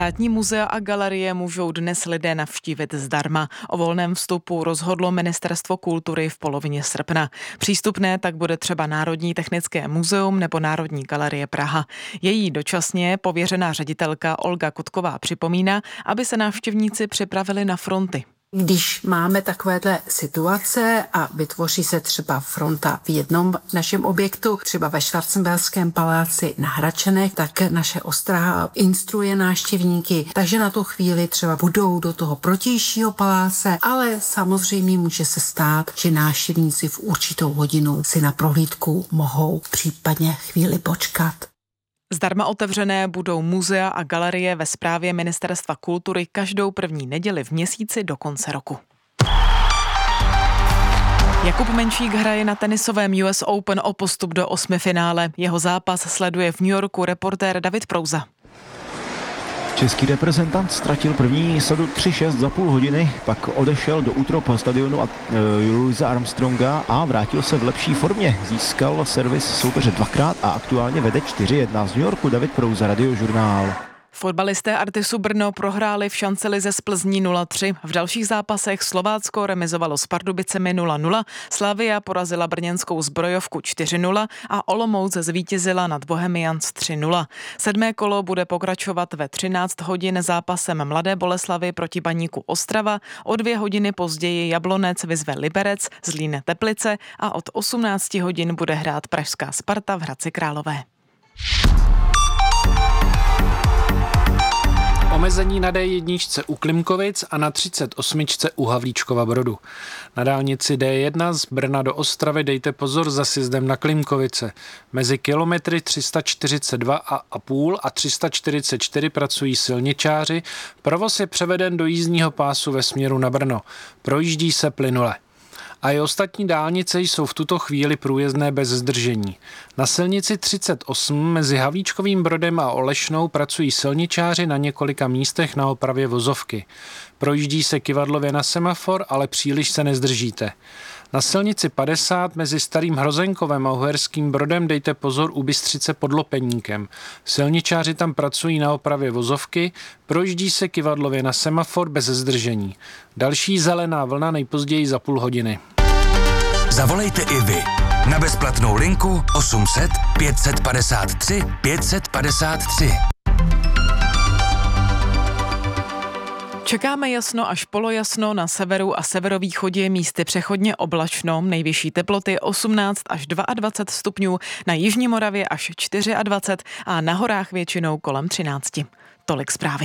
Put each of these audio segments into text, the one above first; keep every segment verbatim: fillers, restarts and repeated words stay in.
Státní muzea a galerie můžou dnes lidé navštívit zdarma. O volném vstupu rozhodlo Ministerstvo kultury v polovině srpna. Přístupné tak bude třeba Národní technické muzeum nebo Národní galerie Praha. Její dočasně pověřená ředitelka Olga Kotková připomíná, aby se návštěvníci připravili na fronty. Když máme takovéhle situace a vytvoří se třeba fronta v jednom našem objektu, třeba ve Schwarzenberském paláci na Hradčanech, tak naše ostraha instruuje návštěvníky, takže na tu chvíli třeba budou do toho protějšího paláce, ale samozřejmě může se stát, že návštěvníci v určitou hodinu si na prohlídku mohou případně chvíli počkat. Zdarma otevřené budou muzea a galerie ve správě Ministerstva kultury každou první neděli v měsíci do konce roku. Jakub Menšík hraje na tenisovém U S Open o postup do osmifinále. Jeho zápas sleduje v New Yorku reportér David Prouza. Český reprezentant ztratil první sadu tři šest za půl hodiny, pak odešel do útrop stadionu a e, Louisa Armstronga a vrátil se v lepší formě. Získal servis soupeře dvakrát a aktuálně vede čtyři jedna. Z New Yorku David Prouza, Radiožurnál. Fotbalisté Artisu Brno prohráli v šancelize z Plzní nula tři. V dalších zápasech Slovácko remizovalo s Pardubicemi nula nula, Slavia porazila brněnskou Zbrojovku čtyři nula a Olomouc zvítězila nad Bohemians tři nula. Sedmé kolo bude pokračovat ve třináct hodin zápasem Mladé Boleslavi proti Baníku Ostrava, o dvě hodiny později Jablonec vyzve Liberec, Zlín Teplice a od osmnáct hodin bude hrát pražská Sparta v Hradci Králové. Omezení na D jedna u Klimkovic a na třicet osm u Havlíčkova Brodu. Na dálnici D jedna z Brna do Ostravy dejte pozor za sjezdem na Klimkovice. Mezi kilometry tři sta čtyřicet dva a půl a tři sta čtyřicet čtyři pracují silničáři. Provoz je převeden do jízdního pásu ve směru na Brno. Projíždí se plynule. A i ostatní dálnice jsou v tuto chvíli průjezdné bez zdržení. Na silnici třicet osm mezi Havlíčkovým Brodem a Olešnou pracují silničáři na několika místech na opravě vozovky. Projíždí se kyvadlově na semafor, ale příliš se nezdržíte. Na silnici padesát mezi Starým Hrozenkovem a Uherským Brodem dejte pozor u Bystřice pod Lopeníkem. Silničáři tam pracují na opravě vozovky, projíždí se kyvadlově na semafor bez zdržení. Další zelená vlna nejpozději za půl hodiny. Zavolejte i vy na bezplatnou linku osm set pět set padesát tři pět set padesát tři. Čekáme jasno až polojasno, na severu a severovýchodě místy přechodně oblačno, nejvyšší teploty osmnáct až dvacet dva stupňů, na jižní Moravě až dvacet čtyři a na horách většinou kolem třináct. Tolik zprávy.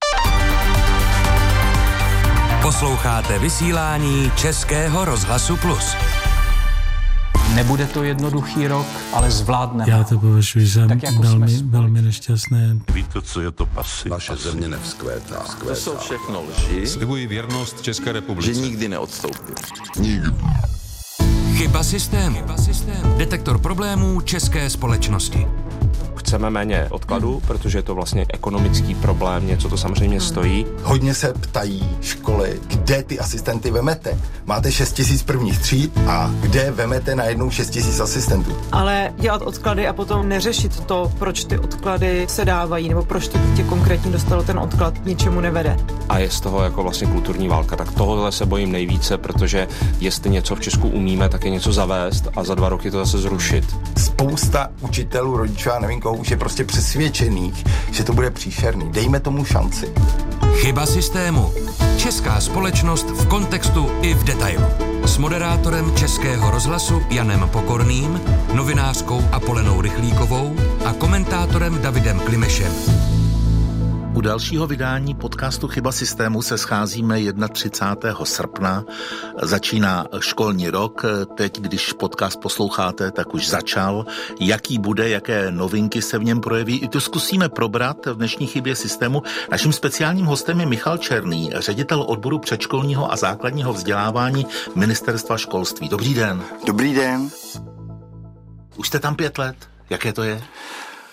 Posloucháte vysílání Českého rozhlasu Plus. Nebude to jednoduchý rok, ale zvládneme. Já to považuji za jako velmi, velmi nešťastné. Víte, co je to pasy? Naše země nevzkvétá. To jsou všechno lži. Slibuji věrnost České republice. Že nikdy neodstoupí. Nikdy. Chyba systému. Chyba systému. Detektor problémů české společnosti. Chceme méně odkladu, protože je to vlastně ekonomický problém, něco to samozřejmě stojí. Hodně se ptají školy, kde ty asistenty vemete. Máte šest tisíc prvních tříd a kde vemete najednou šest tisíc asistentů. Ale dělat odklady a potom neřešit to, proč ty odklady se dávají, nebo proč to dítě konkrétně dostalo ten odklad, ničemu nevede. A je z toho jako vlastně kulturní válka. Tak tohohle se bojím nejvíce, protože jestli něco v Česku umíme, tak je něco zavést a za dva roky to zase zrušit. Spousta učitelů, rodičů, já nevím koho, už je prostě přesvědčených, že to bude příšerný. Dejme tomu šanci. Chyba systému. Česká společnost v kontextu i v detailu. S moderátorem Českého rozhlasu Janem Pokorným, novinářkou Apolenou Rychlíkovou a komentátorem Davidem Klimešem. U dalšího vydání podcastu Chyba systému se scházíme třicátého prvního srpna. Začíná školní rok. Teď, když podcast posloucháte, tak už začal. Jaký bude, jaké novinky se v něm projeví, i to zkusíme probrat v dnešní Chybě systému. Naším speciálním hostem je Michal Černý, ředitel odboru předškolního a základního vzdělávání Ministerstva školství. Dobrý den. Dobrý den. Už jste tam pět let. Jaké to je?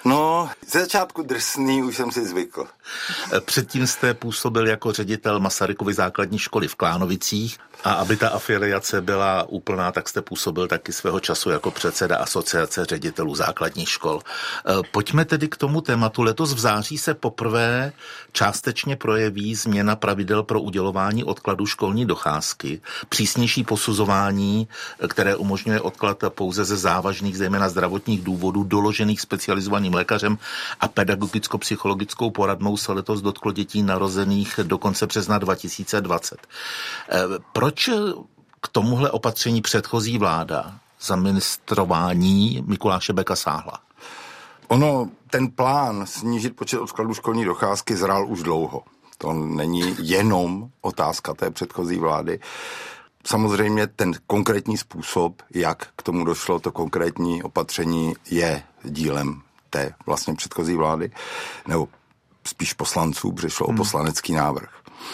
No, ze začátku drsný, už jsem si zvykl. Předtím jste působil jako ředitel Masarykovy základní školy v Klánovicích a aby ta afiliace byla úplná, tak jste působil taky svého času jako předseda Asociace ředitelů základních škol. Pojďme tedy k tomu tématu. Letos v září se poprvé částečně projeví změna pravidel pro udělování odkladu školní docházky, přísnější posuzování, které umožňuje odklad pouze ze závažných, zejména zdravotních důvodů, doložených specializovaným lékařem a pedagogicko-psychologickou poradnou se letos dotklo dětí narozených do konce března dva tisíce dvacet. Proč k tomuhle opatření předchozí vláda za ministrování Mikuláše Beka sáhla? Ono, ten plán snížit počet odkladů školní docházky zrál už dlouho. To není jenom otázka té předchozí vlády. Samozřejmě ten konkrétní způsob, jak k tomu došlo, to konkrétní opatření je dílem té vlastně předchozí vlády, nebo spíš poslanců, protože šlo hmm. o poslanecký návrh.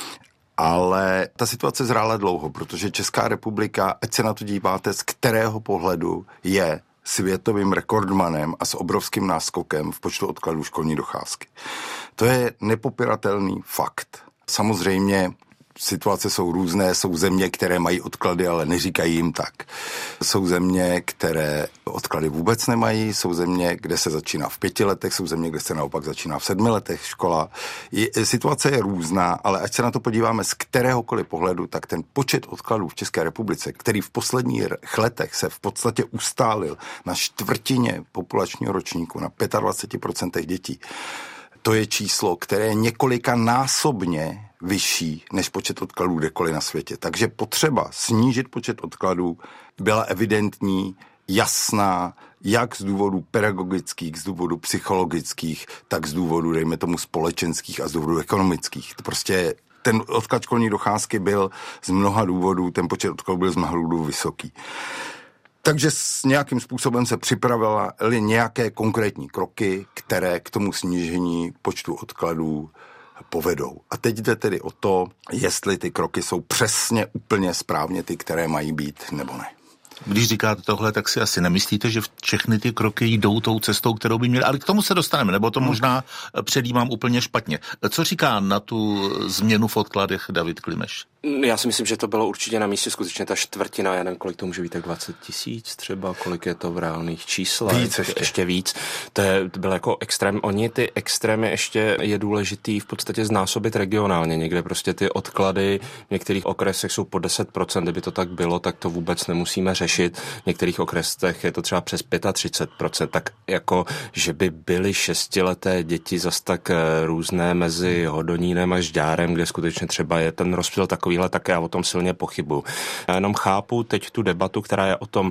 Ale ta situace zrála dlouho, protože Česká republika, ať se na to díváte, z kterého pohledu je světovým rekordmanem a s obrovským náskokem v počtu odkladů školní docházky. To je nepopiratelný fakt. Samozřejmě situace jsou různé, jsou země, které mají odklady, ale neříkají jim tak. Jsou země, které odklady vůbec nemají, jsou země, kde se začíná v pěti letech, jsou země, kde se naopak začíná v sedmi letech škola. Je, situace je různá, ale ať se na to podíváme z kteréhokoliv pohledu, tak ten počet odkladů v České republice, který v posledních letech se v podstatě ustálil na čtvrtině populačního ročníku, na dvacet pět procent dětí, to je číslo, které je několikanásobně vyšší než počet odkladů kdekoliv na světě. Takže potřeba snížit počet odkladů byla evidentní, jasná, jak z důvodů pedagogických, z důvodů psychologických, tak z důvodů, dejme tomu, společenských a z důvodů ekonomických. To prostě ten odklad školní docházky byl z mnoha důvodů, ten počet odkladů byl z mnoha důvodů vysoký. Takže s nějakým způsobem se připravily nějaké konkrétní kroky, které k tomu snížení počtu odkladů povedou. A teď jde tedy o to, jestli ty kroky jsou přesně úplně správně ty, které mají být, nebo ne. Když říkáte tohle, tak si asi nemyslíte, že všechny ty kroky jdou tou cestou, kterou by měly, ale k tomu se dostaneme, nebo to možná předjímám úplně špatně. Co říká na tu změnu v odkladech David Klimeš? Já si myslím, že to bylo určitě na místě skutečně ta čtvrtina, já nevím, kolik to může být, tak dvacet tisíc třeba, kolik je to v reálných číslech. Víc ještě. ještě víc. To, je, to byl jako extrém. Oni ty extrémy ještě je důležitý v podstatě znásobit regionálně. Někde prostě ty odklady v některých okresech jsou po deset procent, kdyby to tak bylo, tak to vůbec nemusíme řešit. V některých okresech je to třeba přes třicet pět procent, tak jako, že by byly šestileté děti zas tak různé mezi Hodonínem a Žďárem, kde skutečně třeba je ten rozptyl takový, tak já o tom silně pochybuju. Já jenom chápu teď tu debatu, která je o tom,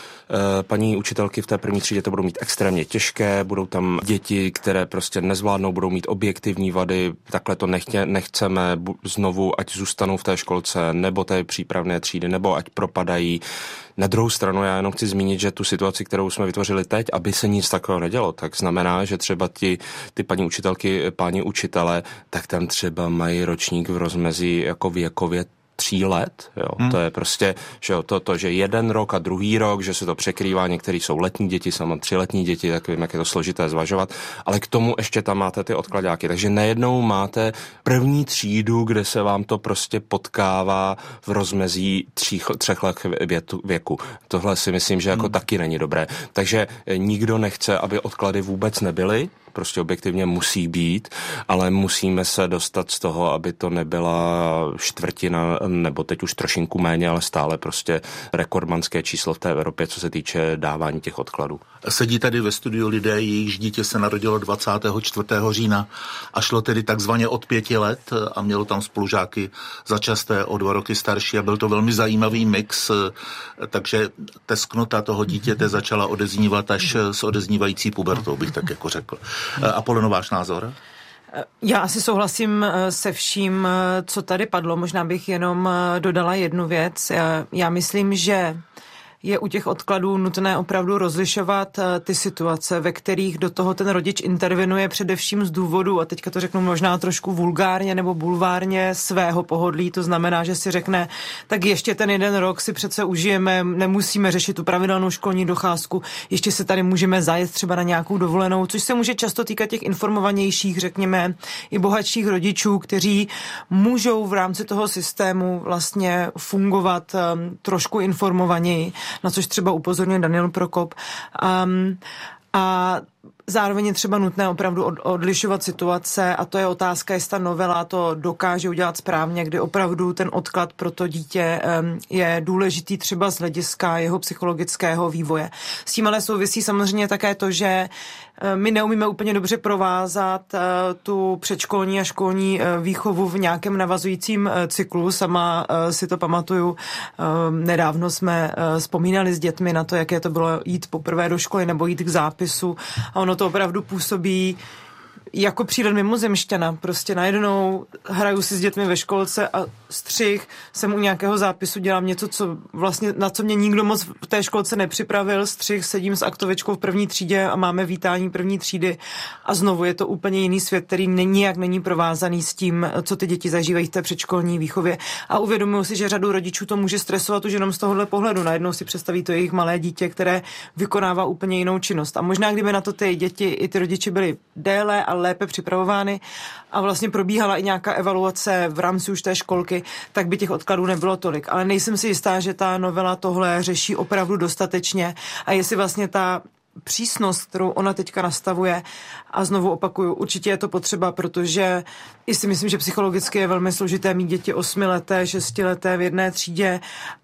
paní učitelky v té první třídě to budou mít extrémně těžké, budou tam děti, které prostě nezvládnou, budou mít objektivní vady, takhle to nechtě, nechceme znovu, ať zůstanou v té školce, nebo té přípravné třídy, nebo ať propadají. Na druhou stranu já jenom chci zmínit, že tu situaci, kterou jsme vytvořili teď, aby se nic takového nedělo, tak znamená, že třeba ti, ty paní učitelky, páni učitele, tak tam třeba mají ročník v rozmezí jako věkově tří let, jo. Hmm. To je prostě, že jo, to, to, že jeden rok a druhý rok, že se to překrývá, některý jsou letní děti, samo třiletní děti, tak vím, jak je to složité zvažovat, ale k tomu ještě tam máte ty odkladáky, takže najednou máte první třídu, kde se vám to prostě potkává v rozmezí tří, třech let věku. Tohle si myslím, že jako hmm. taky není dobré. Takže nikdo nechce, aby odklady vůbec nebyly, prostě objektivně musí být, ale musíme se dostat z toho, aby to nebyla čtvrtina, nebo teď už trošinku méně, ale stále prostě rekordmanské číslo v té Evropě, co se týče dávání těch odkladů. Sedí tady ve studiu lidé, jejichž dítě se narodilo dvacátého čtvrtého října a šlo tedy takzvaně od pěti let a mělo tam spolužáky začasté o dva roky starší a byl to velmi zajímavý mix, takže tesknota toho dítěte začala odeznívat až s odeznívající pubertou, bych tak jako řekl. Apoleno, váš názor? Já asi souhlasím se vším, co tady padlo. Možná bych jenom dodala jednu věc. Já myslím, že je u těch odkladů nutné opravdu rozlišovat ty situace, ve kterých do toho ten rodič intervenuje především z důvodu, a teďka to řeknu možná trošku vulgárně nebo bulvárně, svého pohodlí. To znamená, že si řekne, tak ještě ten jeden rok si přece užijeme, nemusíme řešit tu pravidelnou školní docházku, ještě se tady můžeme zajet třeba na nějakou dovolenou, což se může často týkat těch informovanějších, řekněme, i bohatších rodičů, kteří můžou v rámci toho systému vlastně fungovat um, trošku informovaněji, na což třeba upozorňuje Daniel Prokop. Um, a zároveň je třeba nutné opravdu odlišovat situace a to je otázka, jestli ta novela to dokáže udělat správně, kdy opravdu ten odklad pro to dítě je důležitý třeba z hlediska jeho psychologického vývoje. S tím ale souvisí samozřejmě také to, že my neumíme úplně dobře provázat tu předškolní a školní výchovu v nějakém navazujícím cyklu. Sama si to pamatuju. Nedávno jsme vzpomínali s dětmi na to, jaké to bylo jít poprvé do školy nebo jít k zápisu a ono to opravdu působí jako přílet mimozemšťana. Prostě najednou hraju si s dětmi ve školce a střih, jsem u nějakého zápisu, dělám něco, co vlastně, na co mě nikdo moc v té školce nepřipravil. Střih, sedím s aktovičkou v první třídě a máme vítání první třídy a znovu je to úplně jiný svět, který nijak není provázaný s tím, co ty děti zažívají v té předškolní výchově. A uvědomuji si, že řadu rodičů to může stresovat už jenom z tohohle pohledu. Najednou si představí to jejich malé dítě, které vykonává úplně jinou činnost. A možná, kdyby na to ty děti i ty rodiče byli déle a lépe připravovány a vlastně probíhala i nějaká evaluace v rámci už té školky, tak by těch odkladů nebylo tolik. Ale nejsem si jistá, že ta novela tohle řeší opravdu dostatečně a jestli vlastně ta přísnost, kterou ona teďka nastavuje, a znovu opakuju, určitě je to potřeba, protože i si myslím, že psychologicky je velmi složité mít děti osmileté, šestileté v jedné třídě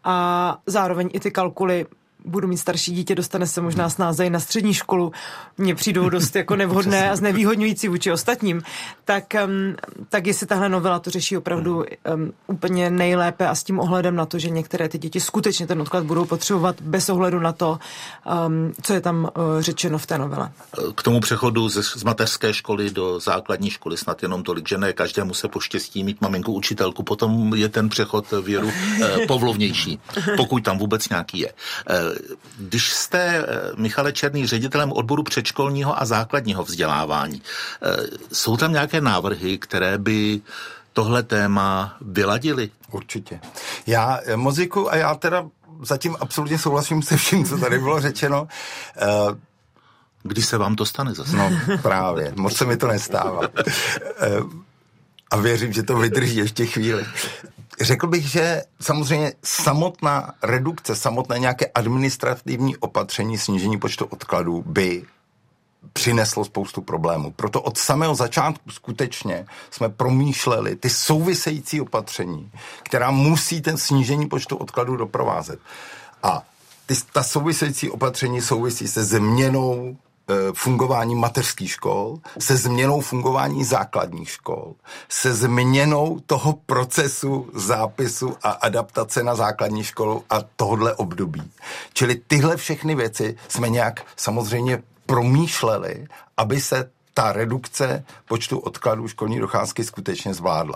a zároveň i ty kalkuly. Budu mít starší dítě, dostane se možná snáze i na střední školu, mně přijdou dost jako nevhodné a znevýhodňující vůči ostatním, tak, um, tak jestli tahle novela to řeší opravdu um, úplně nejlépe a s tím ohledem na to, že některé ty děti skutečně ten odklad budou potřebovat bez ohledu na to, um, co je tam uh, řečeno v té novele. K tomu přechodu z, z mateřské školy do základní školy snad jenom tolik, že ne každému se poštěstí mít maminku učitelku, potom je ten přechod věru eh, povlovnější, pokud tam vůbec nějaký je. Eh, Když jste, Michale Černý, ředitelem odboru předškolního a základního vzdělávání, jsou tam nějaké návrhy, které by tohle téma vyladily? Určitě. Já, Moziku, a já teda zatím absolutně souhlasím se vším, co tady bylo řečeno. Kdy se vám to stane zase? No právě, moc se mi to nestává. A věřím, že to vydrží ještě chvíli. Řekl bych, že samozřejmě samotná redukce, samotné nějaké administrativní opatření, snížení počtu odkladů by přineslo spoustu problémů. Proto od samého začátku skutečně jsme promýšleli ty související opatření, která musí ten snížení počtu odkladů doprovázet. A ty, ta související opatření souvisí se změnou fungování mateřských škol, se změnou fungování základních škol, se změnou toho procesu zápisu a adaptace na základní školu a tohodle období. Čili tyhle všechny věci jsme nějak samozřejmě promýšleli, aby se ta redukce počtu odkladů školní docházky skutečně zvládla.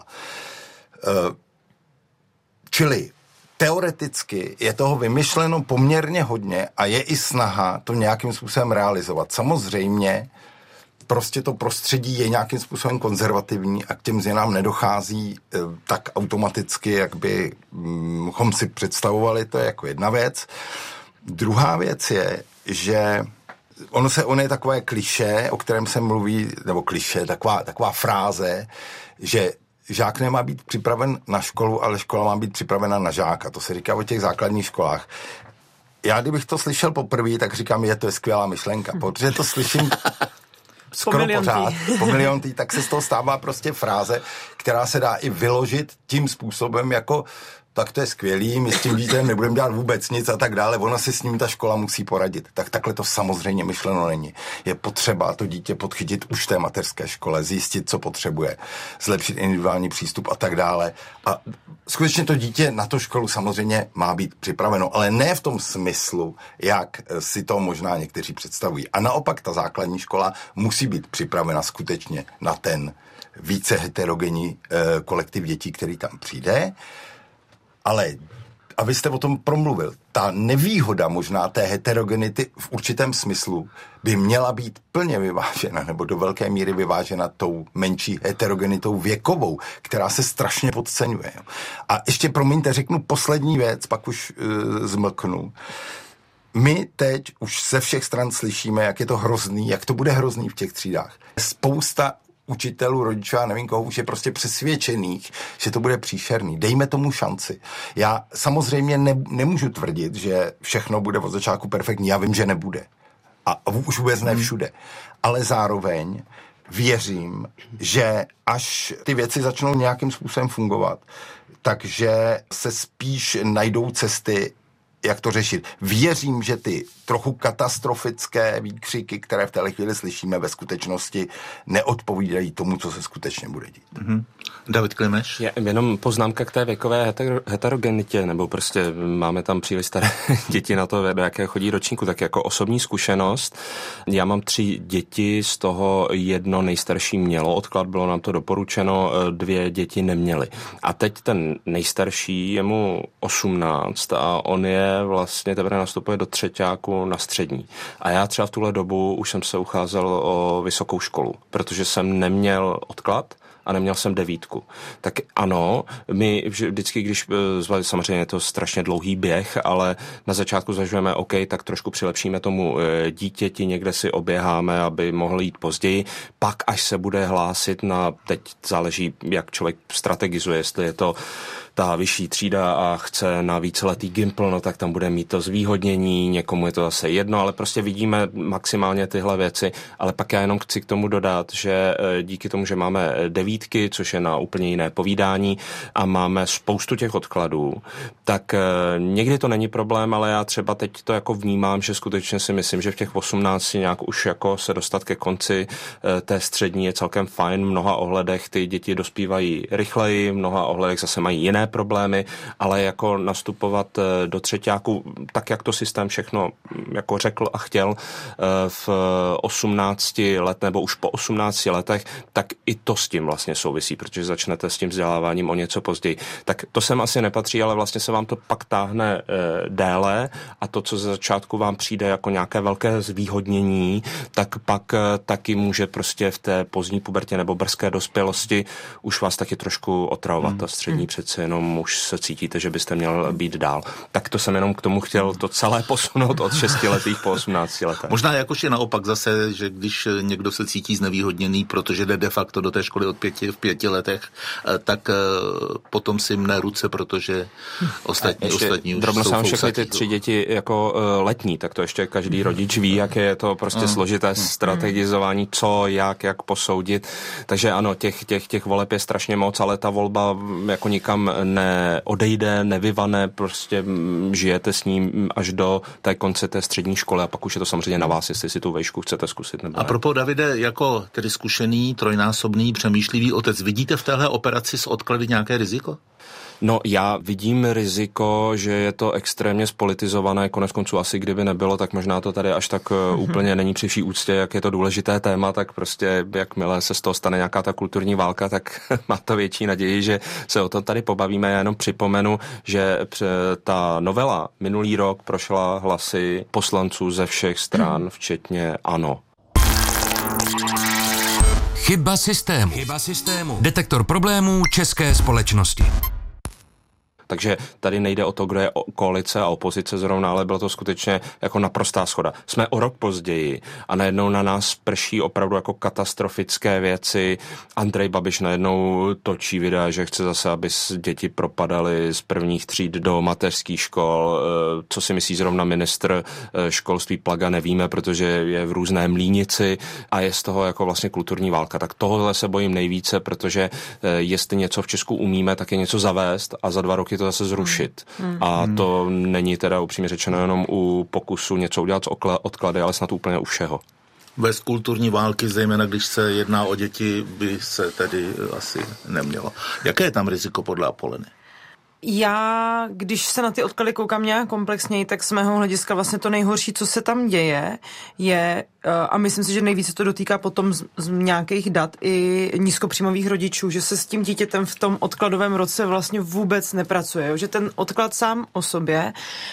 Čili teoreticky je toho vymyšleno poměrně hodně a je i snaha to nějakým způsobem realizovat. Samozřejmě prostě to prostředí je nějakým způsobem konzervativní a k těm změnám nedochází e, tak automaticky, jak bychom si představovali, to je jako jedna věc. Druhá věc je, že ono se, ono je takové klišé, o kterém se mluví, nebo klišé, taková, taková fráze, že žák nemá být připraven na školu, ale škola má být připravena na žáka. To se říká o těch základních školách. Já, kdybych to slyšel poprvé, tak říkám, je to je skvělá myšlenka, protože to slyším skoro po pořád, po miliontý, tak se z toho stává prostě fráze, která se dá i vyložit tím způsobem, jako tak to je skvělý, my s tím dítětem nebudeme dělat vůbec nic a tak dále, ona si s ním ta škola musí poradit. Tak takhle to samozřejmě myšleno není. Je potřeba to dítě podchytit už v té mateřské škole, zjistit, co potřebuje, zlepšit individuální přístup a tak dále. A skutečně to dítě na tu školu samozřejmě má být připraveno, ale ne v tom smyslu, jak si to možná někteří představují. A naopak ta základní škola musí být připravena skutečně na ten více heterogenní eh, kolektiv dětí, který tam přijde. Ale a vy jste o tom promluvil, ta nevýhoda možná té heterogenity v určitém smyslu by měla být plně vyvážena, nebo do velké míry vyvážena tou menší heterogenitou věkovou, která se strašně podceňuje. A ještě, promiňte, řeknu poslední věc, pak už uh, zmlknu. My teď už ze všech stran slyšíme, jak je to hrozný, jak to bude hrozný v těch třídách. Spousta učitelů, rodičů, já nevím koho, už je prostě přesvědčených, že to bude příšerný. Dejme tomu šanci. Já samozřejmě ne, nemůžu tvrdit, že všechno bude od začátku perfektní. Já vím, že nebude. A už vůbec ne všude. Ale zároveň věřím, že až ty věci začnou nějakým způsobem fungovat, takže se spíš najdou cesty, jak to řešit. Věřím, že ty trochu katastrofické výkřiky, které v téhle chvíli slyšíme, ve skutečnosti neodpovídají tomu, co se skutečně bude dít. Mm-hmm. David Klimeš? Je jenom poznámka k té věkové heter- heterogenitě, nebo prostě máme tam příliš staré děti na to, do jaké chodí ročníku, tak jako osobní zkušenost. Já mám tři děti, z toho jedno nejstarší mělo odklad, bylo nám to doporučeno, dvě děti neměly. A teď ten nejstarší, je mu osmnáct a on je vlastně teprve nastupuje do třeťáku na střední. A já třeba v tuhle dobu už jsem se ucházel o vysokou školu, protože jsem neměl odklad a neměl jsem devítku. Tak ano, my vždycky, když samozřejmě je to strašně dlouhý běh, ale na začátku zažujeme OK, tak trošku přilepšíme tomu dítěti, někde si oběháme, aby mohl jít později. Pak, až se bude hlásit na, teď záleží, jak člověk strategizuje, jestli je to ta vyšší třída a chce na víceletý gimpl, no tak tam bude mít to zvýhodnění, někomu je to zase jedno, ale prostě vidíme maximálně tyhle věci, ale pak já jenom chci k tomu dodat, že díky tomu, že máme devítky, což je na úplně jiné povídání a máme spoustu těch odkladů, tak někdy to není problém, ale já třeba teď to jako vnímám, že skutečně si myslím, že v těch osmnácti nějak už jako se dostat ke konci té střední je celkem fajn, v mnoha ohledech ty děti dospívají rychleji, v mnoha ohledech zase mají jiné problémy, ale jako nastupovat do třeťáku, tak jak to systém všechno jako řekl a chtěl v osmnácti let nebo už po osmnácti letech, tak i to s tím vlastně souvisí, protože začnete s tím vzděláváním o něco později. Tak to sem asi nepatří, ale vlastně se vám to pak táhne déle a to, co ze začátku vám přijde jako nějaké velké zvýhodnění, tak pak taky může prostě v té pozdní pubertě nebo brzké dospělosti už vás taky trošku otravovat. Hmm. Ta střední přece jenom už se cítíte, že byste měl být dál. Tak to jsem jenom k tomu chtěl to celé posunout od šestiletých po osmnácti letech. Možná jakož je naopak zase, že když někdo se cítí znevýhodněný, protože jde de facto do té školy od pěti v pěti letech, tak potom si mne ruce, protože ostatní, ostatní už jsou fousatí. Všechny ty tři děti jako letní, tak to ještě každý rodič ví, jak je to prostě složité strategizování, co, jak, jak posoudit. Takže ano, těch, těch, těch voleb je strašně moc, ale ta volba jako nikam neodejde, nevyvane, prostě žijete s ním až do té konce té střední školy a pak už je to samozřejmě na vás, jestli si tu vejšku chcete zkusit nebo ne. A propos, Davide, jako tedy zkušený, trojnásobný, přemýšlivý otec, vidíte v téhle operaci s odklady nějaké riziko? No, já vidím riziko, že je to extrémně spolitizované, konec konců asi kdyby nebylo, tak možná to tady až tak mm-hmm. úplně není při vší úctě, jak je to důležité téma, tak prostě jakmile se z toho stane nějaká ta kulturní válka, tak má to větší naději, že se o tom tady pobavíme. Já jenom připomenu, že ta novela minulý rok prošla hlasy poslanců ze všech stran, mm. včetně ANO. Chyba systému. Chyba systému. Detektor problémů české společnosti. Takže tady nejde o to, kdo je koalice a opozice zrovna, ale bylo to skutečně jako naprostá shoda. Jsme o rok později a najednou na nás prší opravdu jako katastrofické věci. Andrej Babiš najednou točí videa, že chce zase, aby děti propadaly z prvních tříd do mateřských škol. Co si myslí zrovna ministr školství Plaga, nevíme, protože je v různé mlýnici a je z toho jako vlastně kulturní válka. Tak tohle se bojím nejvíce, protože jestli něco v Česku umíme, tak je něco zavést a za dva roky to zase zrušit. Hmm. A to není teda upřímně řečeno jenom u pokusu něco udělat z odklady, ale snad úplně u všeho. Bez kulturní války, zejména když se jedná o děti, by se tedy asi nemělo. Jaké je tam riziko podle Apoleny? Já, když se na ty odklady koukám nějak komplexněji, tak z mého hlediska vlastně to nejhorší, co se tam děje, je, a myslím si, že nejvíce to dotýká potom z, z nějakých dat i nízkopříjmových rodičů, že se s tím dítětem v tom odkladovém roce vlastně vůbec nepracuje. Jo? Že ten odklad sám o sobě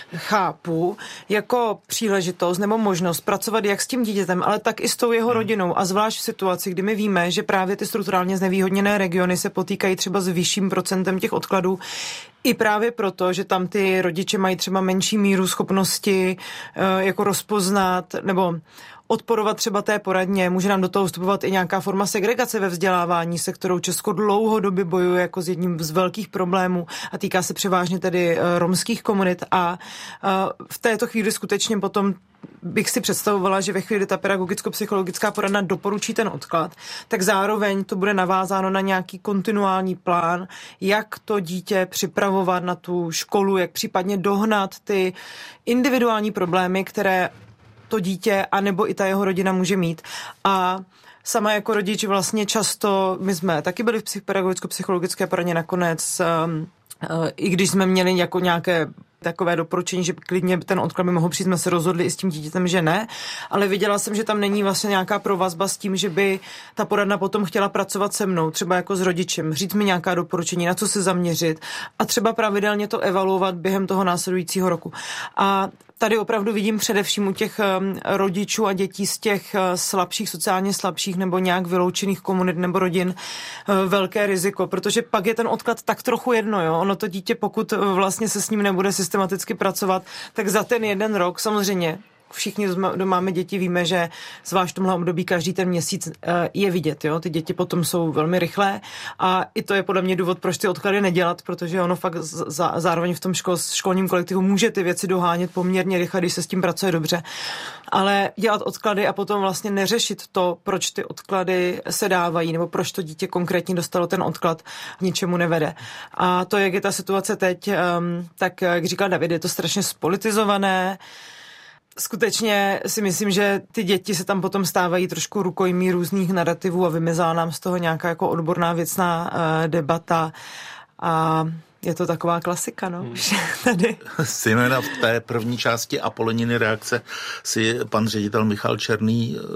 chápu jako příležitost nebo možnost pracovat jak s tím dítětem, ale tak i s tou jeho rodinou. A zvlášť v situaci, kdy my víme, že právě ty strukturálně znevýhodněné regiony se potýkají třeba s vyšším procentem těch odkladů, i právě proto, že tam ty rodiče mají třeba menší míru schopnosti e, jako rozpoznat nebo odporovat třeba té poradně. Může nám do toho vstupovat i nějaká forma segregace ve vzdělávání, se kterou Česko dlouhodobě bojuje jako s jedním z velkých problémů a týká se převážně tedy e, romských komunit. A e, v této chvíli skutečně potom bych si představovala, že ve chvíli ta pedagogicko-psychologická poradna doporučí ten odklad, tak zároveň to bude navázáno na nějaký kontinuální plán, jak to dítě připravovat na tu školu, jak případně dohnat ty individuální problémy, které to dítě anebo i ta jeho rodina může mít. A sama jako rodič vlastně často, my jsme taky byli v pedagogicko-psychologické poradně nakonec, um, uh, i když jsme měli jako nějaké takové doporučení, že klidně ten odklad by mohl přijít, jsme se rozhodli i s tím dítětem, že ne, ale viděla jsem, že tam není vlastně nějaká provazba s tím, že by ta poradna potom chtěla pracovat se mnou, třeba jako s rodičem, říct mi nějaká doporučení, na co se zaměřit a třeba pravidelně to evaluovat během toho následujícího roku. A tady opravdu vidím především u těch rodičů a dětí z těch slabších, sociálně slabších nebo nějak vyloučených komunit nebo rodin velké riziko, protože pak je ten odklad tak trochu jedno, jo. Ono to dítě, pokud vlastně se s ním nebude systematicky pracovat, tak za ten jeden rok samozřejmě všichni, kdo máme děti, víme, že zvlášť v tomhle období každý ten měsíc je vidět. Jo? Ty děti potom jsou velmi rychlé a i to je podle mě důvod, proč ty odklady nedělat, protože ono fakt za, zároveň v tom škol, školním kolektivu může ty věci dohánět poměrně rychle, když se s tím pracuje dobře. Ale dělat odklady a potom vlastně neřešit to, proč ty odklady se dávají nebo proč to dítě konkrétně dostalo ten odklad, ničemu nevede. A to, jak je ta situace teď, tak jak říkal David, je to strašně spolitizované. Skutečně si myslím, že ty děti se tam potom stávají trošku rukojmí různých narrativů a vymizela nám z toho nějaká jako odborná věcná uh, debata a je to taková klasika, no, hmm. už tady. Zejména v té první části Apoleniny reakce si pan ředitel Michal Černý uh,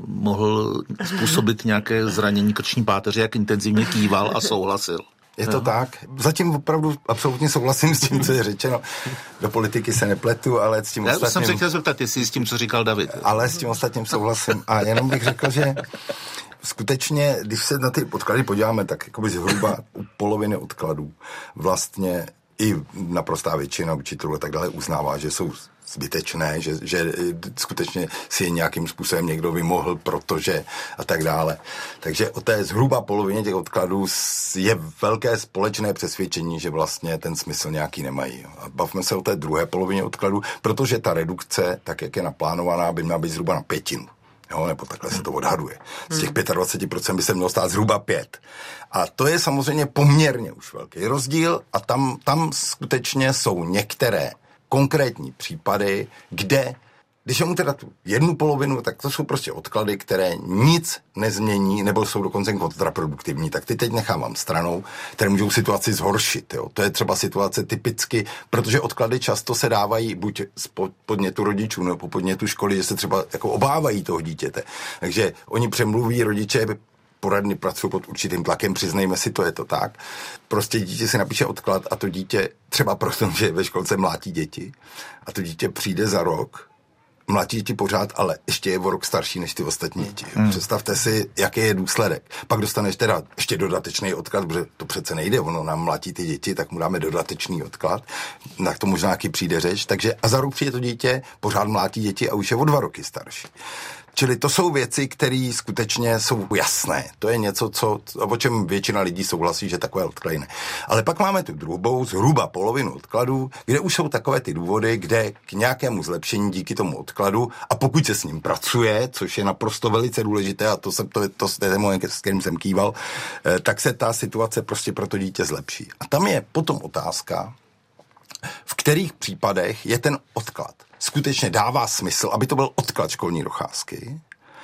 mohl způsobit nějaké zranění krční páteře, jak intenzivně kýval a souhlasil. Je to tak. Zatím opravdu absolutně souhlasím s tím, co je řečeno. Do politiky se nepletu, ale s tím Já ostatním... Já jsem se chtěl zeptat, jestli s tím, co říkal David. Ale s tím ostatním souhlasím. A jenom bych řekl, že skutečně, když se na ty odklady podíváme, tak jakoby zhruba u poloviny odkladů vlastně i naprostá většina učitelů a tak dále uznává, že jsou zbytečné, že, že skutečně si je nějakým způsobem někdo vymohl, protože a tak dále. Takže o té zhruba polovině těch odkladů je velké společné přesvědčení, že vlastně ten smysl nějaký nemají. A bavme se o té druhé polovině odkladů, protože ta redukce, tak jak je naplánovaná, by měla být zhruba na pětinu. Jo, nebo takhle se to odhaduje. Z těch dvacet pět procent by se mělo stát zhruba pět. A to je samozřejmě poměrně už velký rozdíl a tam, tam skutečně jsou některé konkrétní případy, kde, když mu teda tu jednu polovinu, tak to jsou prostě odklady, které nic nezmění, nebo jsou dokonce kontraproduktivní, tak ty teď nechávám stranou, které můžou situaci zhoršit. Jo. To je třeba situace typicky, protože odklady často se dávají buď z podnětu rodičů, nebo po podnětu školy, že se třeba jako obávají toho dítěte. Takže oni přemluví rodiče, poradny pracují pod určitým tlakem, přiznejme si, to je to tak. Prostě dítě si napíše odklad a to dítě třeba proto, že ve školce mlátí děti a to dítě přijde za rok, mlátí děti pořád, ale ještě je o rok starší než ty ostatní děti. Hmm. Představte si, jaký je důsledek. Pak dostaneš teda ještě dodatečný odklad, protože to přece nejde, ono nám mlátí ty děti, tak mu dáme dodatečný odklad, na to možná nějaký přijde řeč, takže a za rok přijde to dítě, pořád mlátí děti a už je o dva roky starší. Čili to jsou věci, které skutečně jsou jasné. To je něco, co, o čem většina lidí souhlasí, že takové odklady ne. Ale pak máme tu druhou, zhruba polovinu odkladů, kde už jsou takové ty důvody, kde k nějakému zlepšení díky tomu odkladu, a pokud se s ním pracuje, což je naprosto velice důležité, a to, se, to, to, to je můj, s kterým jsem kýval, tak se ta situace prostě pro to dítě zlepší. A tam je potom otázka, v kterých případech je ten odklad skutečně dává smysl, aby to byl odklad školní docházky,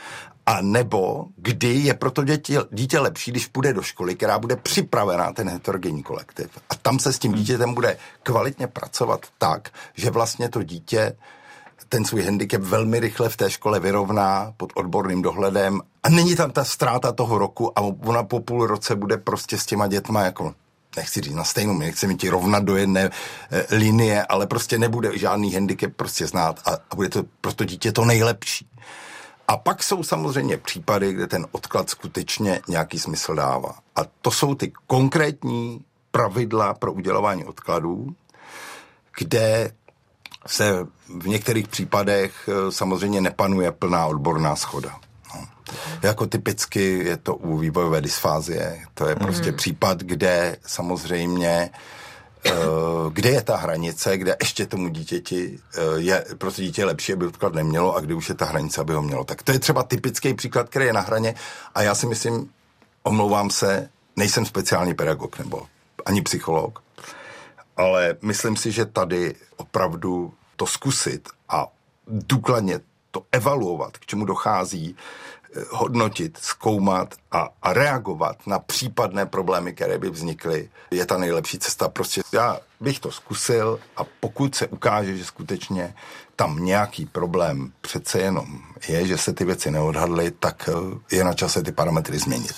a nebo kdy je pro to dítě, dítě lepší, když půjde do školy, která bude připravená, ten heterogenní kolektiv. A tam se s tím dítětem bude kvalitně pracovat tak, že vlastně to dítě ten svůj handicap velmi rychle v té škole vyrovná pod odborným dohledem a není tam ta ztráta toho roku a ona po půl roce bude prostě s těma dětma jako, nechci říct na stejnou, nechci mi ti rovnat do jedné e, linie, ale prostě nebude žádný handicap prostě znát a, a bude to pro to dítě to nejlepší. A pak jsou samozřejmě případy, kde ten odklad skutečně nějaký smysl dává. A to jsou ty konkrétní pravidla pro udělování odkladů, kde se v některých případech samozřejmě nepanuje plná odborná shoda. No. Jako typicky je to u vývojové dysfázie. To je prostě mm. případ, kde samozřejmě kde je ta hranice, kde ještě tomu dítěti je, prostě dítě je lepší, aby odklad nemělo a kdy už je ta hranice, aby ho mělo. Tak to je třeba typický příklad, který je na hraně a já si myslím, omlouvám se, nejsem speciální pedagog nebo ani psycholog, ale myslím si, že tady opravdu to zkusit a důkladně to evaluovat, k čemu dochází, hodnotit, zkoumat a, a reagovat na případné problémy, které by vznikly, je ta nejlepší cesta. Prostě já bych to zkusil a pokud se ukáže, že skutečně tam nějaký problém přece jenom je, že se ty věci neodhadly, tak je na čase ty parametry změnit.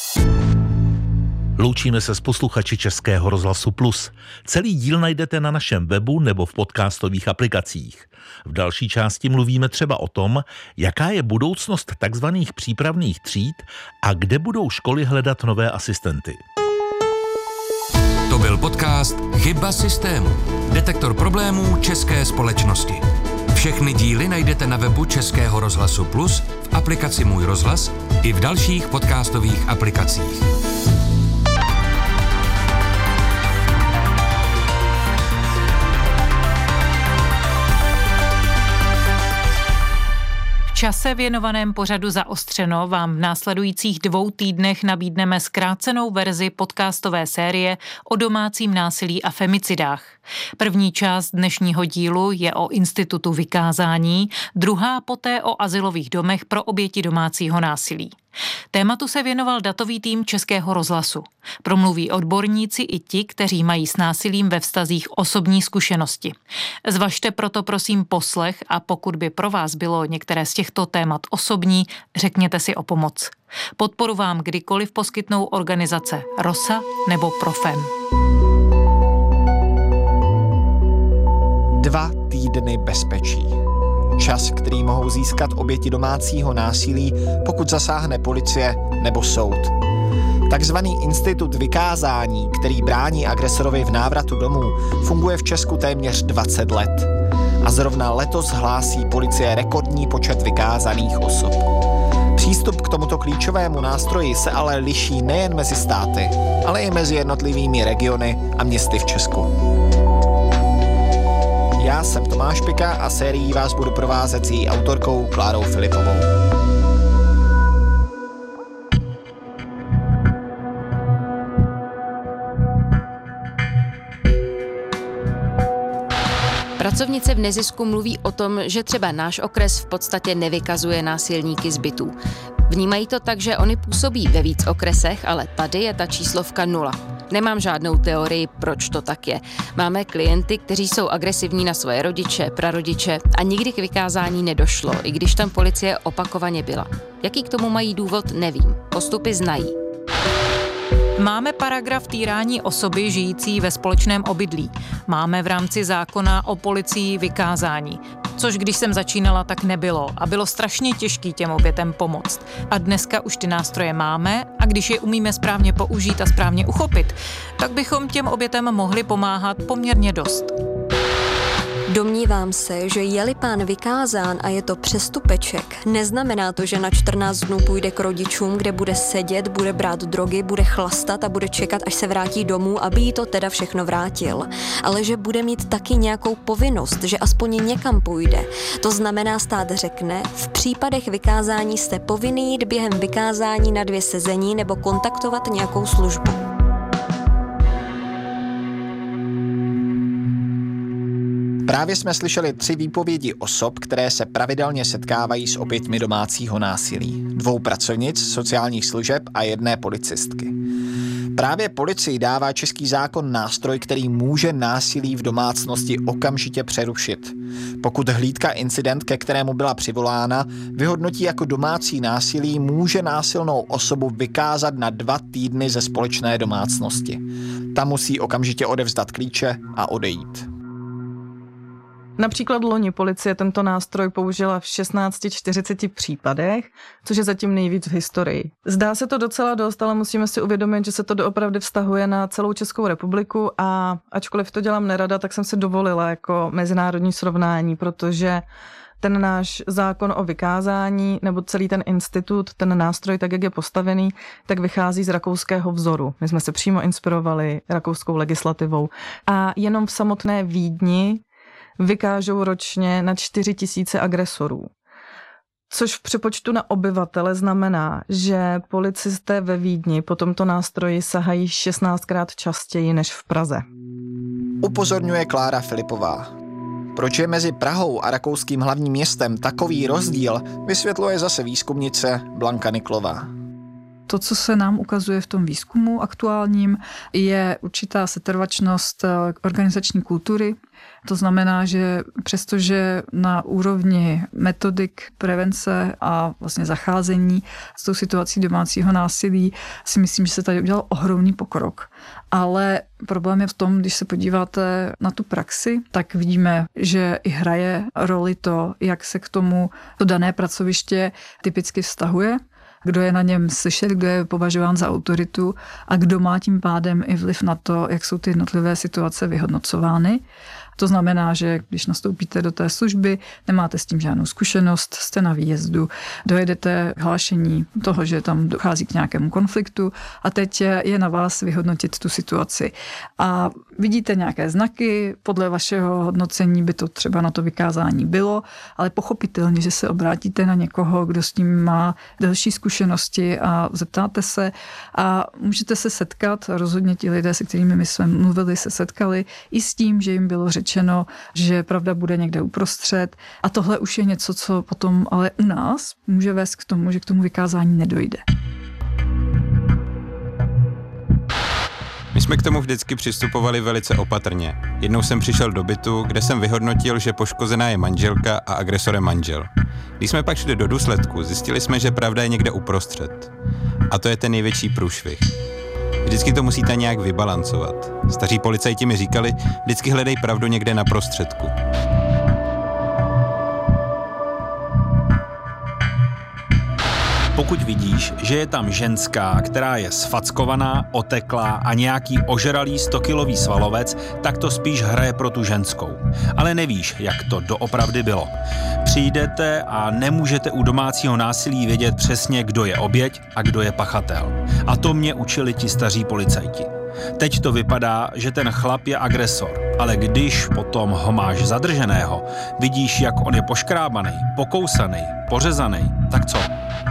Loučíme se s posluchači Českého rozhlasu Plus. Celý díl najdete na našem webu nebo v podcastových aplikacích. V další části mluvíme třeba o tom, jaká je budoucnost takzvaných přípravných tříd a kde budou školy hledat nové asistenty. To byl podcast Chyba systému. Detektor problémů české společnosti. Všechny díly najdete na webu Českého rozhlasu Plus, v aplikaci Můj rozhlas i v dalších podcastových aplikacích. V čase věnovaném pořadu Zaostřeno vám v následujících dvou týdnech nabídneme zkrácenou verzi podcastové série o domácím násilí a femicidách. První část dnešního dílu je o institutu vykázání, druhá poté o azylových domech pro oběti domácího násilí. Tématu se věnoval datový tým Českého rozhlasu. Promluví odborníci i ti, kteří mají s násilím ve vztazích osobní zkušenosti. Zvažte proto prosím poslech a pokud by pro vás bylo některé z těchto témat osobní, řekněte si o pomoc. Podporu vám kdykoliv poskytnou organizace Rosa nebo Profem. Dva týdny bezpečí. Čas, který mohou získat oběti domácího násilí, pokud zasáhne policie nebo soud. Takzvaný institut vykázání, který brání agresorovi v návratu domů, funguje v Česku téměř dvacet let. A zrovna letos hlásí policie rekordní počet vykázaných osob. Přístup k tomuto klíčovému nástroji se ale liší nejen mezi státy, ale i mezi jednotlivými regiony a městy v Česku. Já jsem Tomáš Pika a sérií vás budu provázet s její autorkou Klárou Filipovou. Pracovnice v nezisku mluví o tom, že třeba náš okres v podstatě nevykazuje násilníky z bytů. Vnímají to tak, že oni působí ve víc okresech, ale tady je ta číslovka nula. Nemám žádnou teorii, proč to tak je. Máme klienty, kteří jsou agresivní na svoje rodiče, prarodiče a nikdy k vykázání nedošlo, i když tam policie opakovaně byla. Jaký k tomu mají důvod, nevím. Postupy znají. Máme paragraf týrání osoby žijící ve společném obydlí. Máme v rámci zákona o policii vykázání. Což když jsem začínala, tak nebylo a bylo strašně těžké těm obětem pomoct. A dneska už ty nástroje máme a když je umíme správně použít a správně uchopit, tak bychom těm obětem mohli pomáhat poměrně dost. Domnívám se, že je-li pán vykázán a je to přestupeček, neznamená to, že na čtrnáct dnů půjde k rodičům, kde bude sedět, bude brát drogy, bude chlastat a bude čekat, až se vrátí domů, aby jí to teda všechno vrátil. Ale že bude mít taky nějakou povinnost, že aspoň někam půjde. To znamená, stát řekne, v případech vykázání jste povinný jít během vykázání na dvě sezení nebo kontaktovat nějakou službu. Právě jsme slyšeli tři výpovědi osob, které se pravidelně setkávají s oběťmi domácího násilí. Dvou pracovnic sociálních služeb a jedné policistky. Právě policii dává český zákon nástroj, který může násilí v domácnosti okamžitě přerušit. Pokud hlídka incident, ke kterému byla přivolána, vyhodnotí jako domácí násilí, může násilnou osobu vykázat na dva týdny ze společné domácnosti. Ta musí okamžitě odevzdat klíče a odejít. Například loni policie tento nástroj použila v šestnáct čtyřiceti případech, což je zatím nejvíc v historii. Zdá se to docela dost, ale musíme si uvědomit, že se to doopravdy vztahuje na celou Českou republiku a ačkoliv to dělám nerada, tak jsem si dovolila jako mezinárodní srovnání, protože ten náš zákon o vykázání nebo celý ten institut, ten nástroj, tak jak je postavený, tak vychází z rakouského vzoru. My jsme se přímo inspirovali rakouskou legislativou a jenom v samotné Vídni vykážou ročně na čtyři tisíce agresorů. Což v přepočtu na obyvatele znamená, že policisté ve Vídni po tomto nástroji sahají šestnáctkrát častěji než v Praze. Upozorňuje Klára Filipová. Proč je mezi Prahou a rakouským hlavním městem takový rozdíl, vysvětluje zase výzkumnice Blanka Niklová. To, co se nám ukazuje v tom výzkumu aktuálním, je určitá setrvačnost organizační kultury. To znamená, že přestože na úrovni metodik prevence a vlastně zacházení s tou situací domácího násilí si myslím, že se tady udělal ohromný pokrok. Ale problém je v tom, když se podíváte na tu praxi, tak vidíme, že i hraje roli to, jak se k tomu to dané pracoviště typicky vztahuje, kdo je na něm slyšet, kdo je považován za autoritu a kdo má tím pádem i vliv na to, jak jsou ty jednotlivé situace vyhodnocovány. To znamená, že když nastoupíte do té služby, nemáte s tím žádnou zkušenost, jste na výjezdu, dojedete k hlášení toho, že tam dochází k nějakému konfliktu a teď je na vás vyhodnotit tu situaci. A vidíte nějaké znaky, podle vašeho hodnocení by to třeba na to vykázání bylo, ale pochopitelně, že se obrátíte na někoho, kdo s tím má delší zkušenosti a zeptáte se a můžete se setkat, rozhodně ti lidé, se kterými my jsme mluvili, se setkali i s tím, že jim bylo řečeno, že pravda bude někde uprostřed a tohle už je něco, co potom ale u nás může vést k tomu, že k tomu vykázání nedojde. My jsme k tomu vždycky přistupovali velice opatrně. Jednou jsem přišel do bytu, kde jsem vyhodnotil, že poškozená je manželka a agresorem manžel. Když jsme pak šli do důsledku, zjistili jsme, že pravda je někde uprostřed. A to je ten největší průšvih. Vždycky to musíte nějak vybalancovat. Staří policajti mi říkali, vždycky hledej pravdu někde na prostředku. Pokud vidíš, že je tam ženská, která je sfackovaná, oteklá a nějaký ožralý stokilový svalovec, tak to spíš hraje pro tu ženskou. Ale nevíš, jak to doopravdy bylo. Přijdete a nemůžete u domácího násilí vědět přesně, kdo je oběť a kdo je pachatel. A to mě učili ti staří policajti. Teď to vypadá, že ten chlap je agresor, ale když potom ho máš zadrženého, vidíš, jak on je poškrábaný, pokousaný, pořezaný, tak co?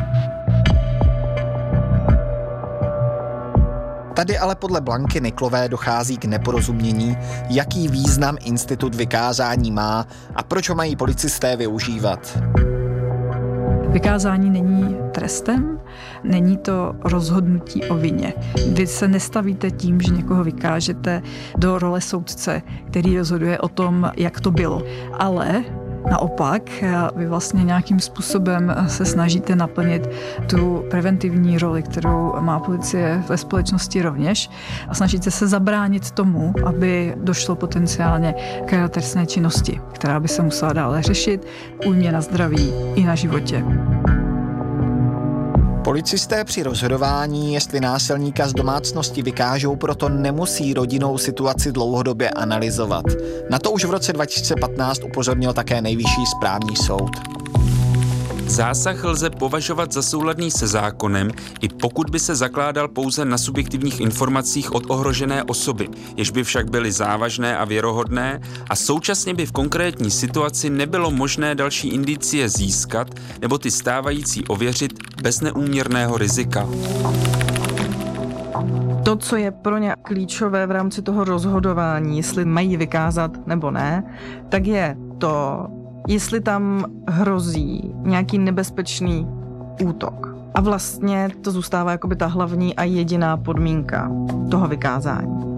Tady ale podle Blanky Niklové dochází k neporozumění, jaký význam institut vykázání má a proč ho mají policisté využívat. Vykázání není trestem, není to rozhodnutí o vině. Vy se nestavíte tím, že někoho vykážete do role soudce, který rozhoduje o tom, jak to bylo. Ale naopak, vy vlastně nějakým způsobem se snažíte naplnit tu preventivní roli, kterou má policie ve společnosti rovněž a snažíte se zabránit tomu, aby došlo potenciálně k trestné činnosti, která by se musela dále řešit, újmě na zdraví i na životě. Policisté při rozhodování, jestli násilníka z domácnosti vykážou, proto nemusí rodinnou situaci dlouhodobě analyzovat. Na to už v roce dva tisíce patnáct upozornil také Nejvyšší správní soud. Zásah lze považovat za souladný se zákonem, i pokud by se zakládal pouze na subjektivních informacích od ohrožené osoby, jež by však byly závažné a věrohodné a současně by v konkrétní situaci nebylo možné další indicie získat nebo ty stávající ověřit bez neúměrného rizika. To, co je pro ně klíčové v rámci toho rozhodování, jestli mají vykázat nebo ne, tak je to, jestli tam hrozí nějaký nebezpečný útok. A vlastně to zůstává jakoby ta hlavní a jediná podmínka toho vykázání.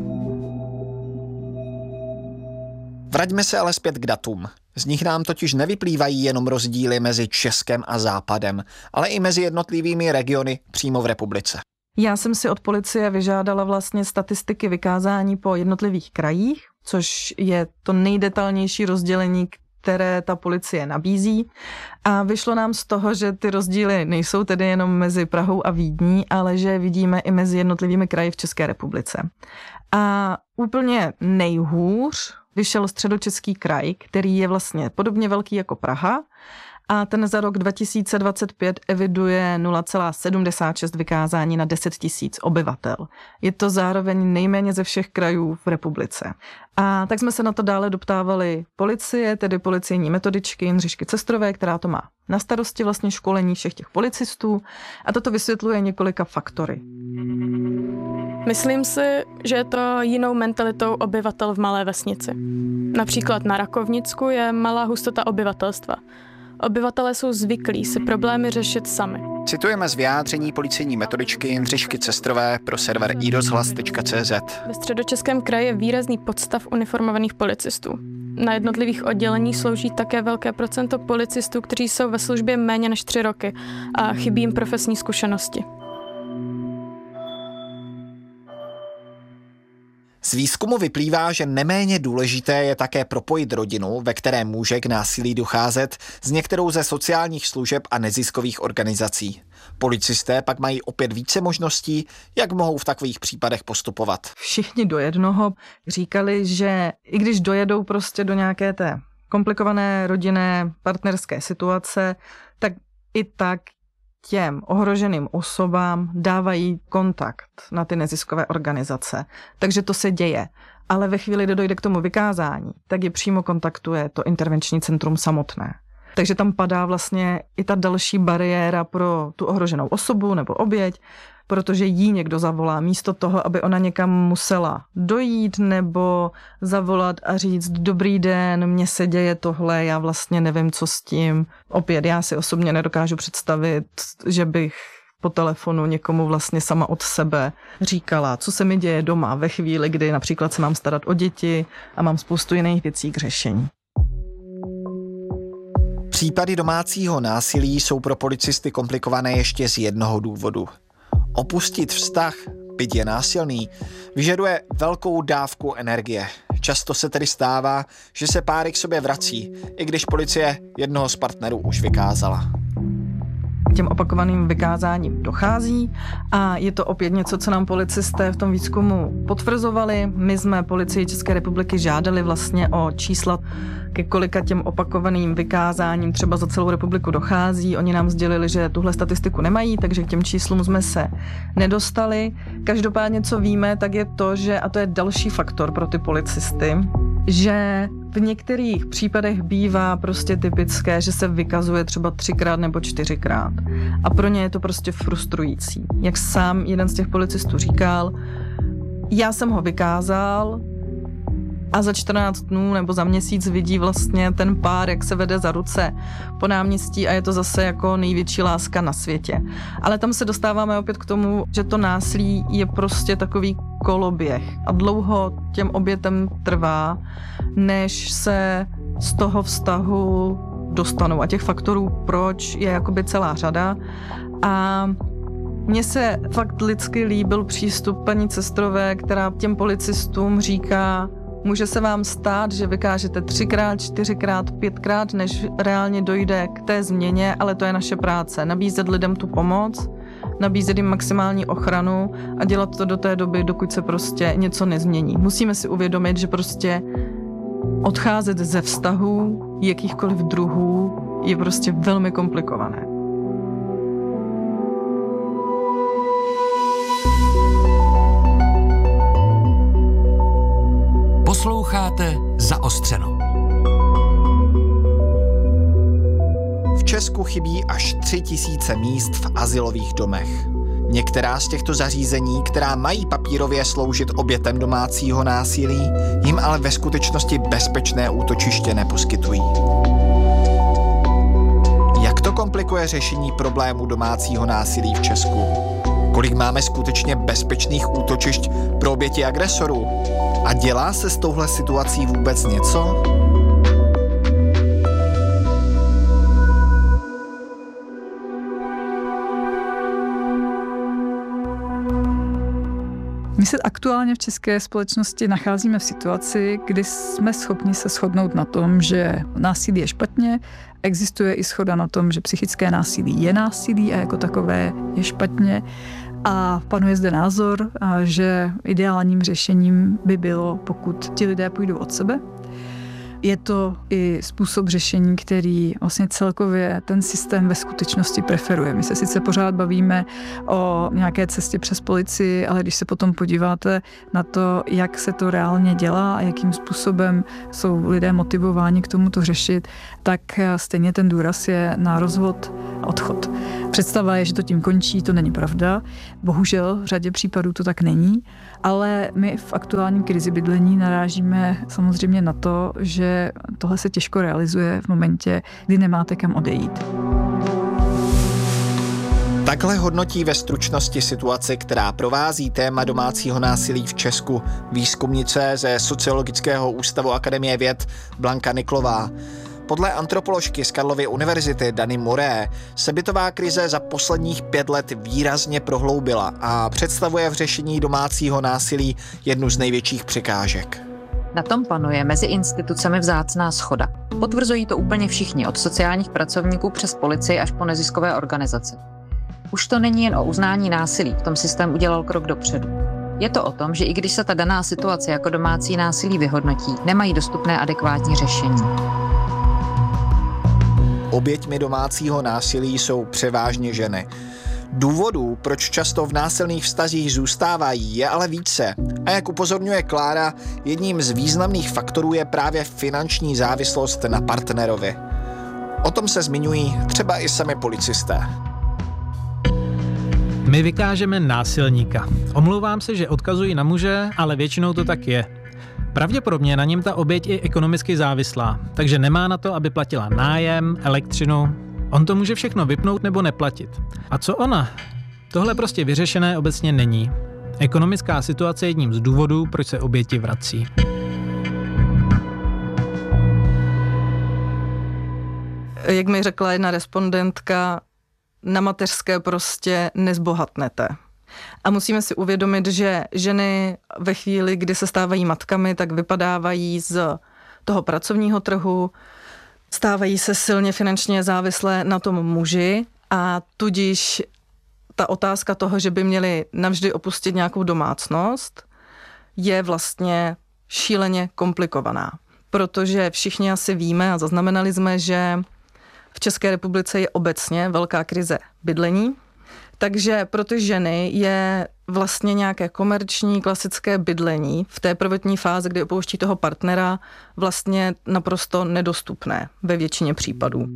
Vraťme se ale zpět k datům. Z nich nám totiž nevyplývají jenom rozdíly mezi Českem a Západem, ale i mezi jednotlivými regiony přímo v republice. Já jsem si od policie vyžádala vlastně statistiky vykázání po jednotlivých krajích, což je to nejdetailnější rozdělení, které ta policie nabízí. A vyšlo nám z toho, že ty rozdíly nejsou tedy jenom mezi Prahou a Vídní, ale že vidíme i mezi jednotlivými kraji v České republice. A úplně nejhůř vyšel Středočeský kraj, který je vlastně podobně velký jako Praha, a ten za rok dva tisíce dvacet pět eviduje nula celá sedmdesát šest vykázání na deset tisíc obyvatel. Je to zároveň nejméně ze všech krajů v republice. A tak jsme se na to dále doptávali policie, tedy policejní metodičky Jindřišky Cestrové, která to má na starosti vlastně školení všech těch policistů, a toto vysvětluje několika faktory. Myslím si, že je to jinou mentalitou obyvatel v malé vesnici. Například na Rakovnicku je malá hustota obyvatelstva. Obyvatelé jsou zvyklí si problémy řešit sami. Citujeme z vyjádření policejní metodičky Jindřišky Cestrové pro server i rozhlas tečka cé zet. Ve Středočeském kraji je výrazný podstav uniformovaných policistů. Na jednotlivých odděleních slouží také velké procento policistů, kteří jsou ve službě méně než tři roky a chybí jim profesní zkušenosti. Z výzkumu vyplývá, že neméně důležité je také propojit rodinu, ve které může k násilí docházet, s některou ze sociálních služeb a neziskových organizací. Policisté pak mají opět více možností, jak mohou v takových případech postupovat. Všichni do jednoho říkali, že i když dojedou prostě do nějaké té komplikované rodinné partnerské situace, tak i tak těm ohroženým osobám dávají kontakt na ty neziskové organizace. Takže to se děje. Ale ve chvíli, kdy dojde k tomu vykázání, tak je přímo kontaktuje to intervenční centrum samotné. Takže tam padá vlastně i ta další bariéra pro tu ohroženou osobu nebo oběť, protože jí někdo zavolá místo toho, aby ona někam musela dojít nebo zavolat a říct dobrý den, mně se děje tohle, já vlastně nevím, co s tím. Opět, já si osobně nedokážu představit, že bych po telefonu někomu vlastně sama od sebe říkala, co se mi děje doma ve chvíli, kdy například se mám starat o děti a mám spoustu jiných věcí k řešení. Případy domácího násilí jsou pro policisty komplikované ještě z jednoho důvodu. Opustit vztah, byť je násilný, vyžaduje velkou dávku energie. Často se tedy stává, že se páry k sobě vrací, i když policie jednoho z partnerů už vykázala. Těm opakovaným vykázáním dochází a je to opět něco, co nám policisté v tom výzkumu potvrzovali. My jsme policii České republiky žádali vlastně o čísla, ke kolika těm opakovaným vykázáním třeba za celou republiku dochází. Oni nám sdělili, že tuhle statistiku nemají, takže k těm číslům jsme se nedostali. Každopádně, co víme, tak je to, že, a to je další faktor pro ty policisty, že v některých případech bývá prostě typické, že se vykazuje třeba třikrát nebo čtyřikrát. A pro ně je to prostě frustrující. Jak sám jeden z těch policistů říkal, já jsem ho vykázal a za čtrnáct dnů nebo za měsíc vidí vlastně ten pár, jak se vede za ruce po náměstí a je to zase jako největší láska na světě. Ale tam se dostáváme opět k tomu, že to násilí je prostě takový koloběh a dlouho těm obětem trvá, než se z toho vztahu dostanou. A těch faktorů proč je jakoby celá řada. A mně se fakt lidsky líbil přístup paní Cestrové, která těm policistům říká, může se vám stát, že vykážete třikrát, čtyřikrát, pětkrát, než reálně dojde k té změně, ale to je naše práce. Nabízet lidem tu pomoc, nabízet jim maximální ochranu a dělat to do té doby, dokud se prostě něco nezmění. Musíme si uvědomit, že prostě odcházet ze vztahů, jakýchkoliv druhů, je prostě velmi komplikované. Posloucháte Zaostřeno. V Česku chybí až tři tisíce míst v azylových domech. Některá z těchto zařízení, která mají papírově sloužit obětem domácího násilí, jim ale ve skutečnosti bezpečné útočiště neposkytují. Jak to komplikuje řešení problému domácího násilí v Česku? Kolik máme skutečně bezpečných útočišť pro oběti agresorů? A dělá se s touhle situací vůbec něco? My se aktuálně v české společnosti nacházíme v situaci, kdy jsme schopni se shodnout na tom, že násilí je špatně, existuje i shoda na tom, že psychické násilí je násilí a jako takové je špatně. A panuje zde názor, že ideálním řešením by bylo, pokud ti lidé půjdou od sebe. Je to i způsob řešení, který vlastně celkově ten systém ve skutečnosti preferuje. My se sice pořád bavíme o nějaké cestě přes policii, ale když se potom podíváte na to, jak se to reálně dělá a jakým způsobem jsou lidé motivováni k tomu to řešit, tak stejně ten důraz je na rozvod a odchod. Představa je, že to tím končí, to není pravda. Bohužel v řadě případů to tak není, ale my v aktuální krizi bydlení narážíme samozřejmě na to, že tohle se těžko realizuje v momentě, kdy nemáte kam odejít. Takhle hodnotí ve stručnosti situaci, která provází téma domácího násilí v Česku, výzkumnice ze Sociologického ústavu Akademie věd Blanka Niklová. Podle antropoložky z Karlovy univerzity Dany Moré se bytová krize za posledních pět let výrazně prohloubila a představuje v řešení domácího násilí jednu z největších překážek. Na tom panuje mezi institucemi vzácná shoda. Potvrzují to úplně všichni, od sociálních pracovníků přes policii až po neziskové organizace. Už to není jen o uznání násilí, v tom systém udělal krok dopředu. Je to o tom, že i když se ta daná situace jako domácí násilí vyhodnotí, nemají dostupné adekvátní řešení. Oběťmi domácího násilí jsou převážně ženy. Důvodů, proč často v násilných vztazích zůstávají, je ale více. A jak upozorňuje Klára, jedním z významných faktorů je právě finanční závislost na partnerovi. O tom se zmiňují třeba i sami policisté. My vykážeme násilníka. Omlouvám se, že odkazuji na muže, ale většinou to tak je. Pravděpodobně na něm ta oběť je ekonomicky závislá, takže nemá na to, aby platila nájem, elektřinu. On to může všechno vypnout nebo neplatit. A co ona? Tohle prostě vyřešené obecně není. Ekonomická situace je jedním z důvodů, proč se oběti vrací. Jak mi řekla jedna respondentka, na mateřské prostě nezbohatnete. A musíme si uvědomit, že ženy ve chvíli, kdy se stávají matkami, tak vypadávají z toho pracovního trhu, stávají se silně finančně závislé na tom muži a tudíž ta otázka toho, že by měli navždy opustit nějakou domácnost, je vlastně šíleně komplikovaná. Protože všichni asi víme a zaznamenali jsme, že v České republice je obecně velká krize bydlení, takže pro ty ženy je vlastně nějaké komerční, klasické bydlení v té prvotní fázi, kdy opouští toho partnera, vlastně naprosto nedostupné ve většině případů.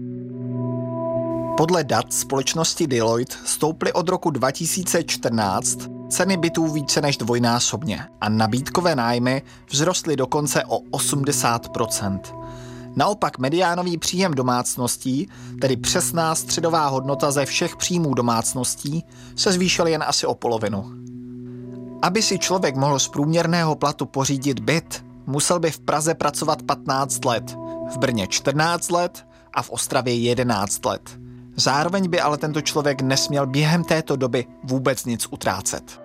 Podle dat společnosti Deloitte stouply od roku dva tisíce čtrnáct ceny bytů více než dvojnásobně a nabídkové nájmy vzrostly dokonce o osmdesát procent. Naopak mediánový příjem domácností, tedy přesná středová hodnota ze všech příjmů domácností, se zvýšil jen asi o polovinu. Aby si člověk mohl z průměrného platu pořídit byt, musel by v Praze pracovat patnáct let, v Brně čtrnáct let a v Ostravě jedenáct let. Zároveň by ale tento člověk nesměl během této doby vůbec nic utrácet.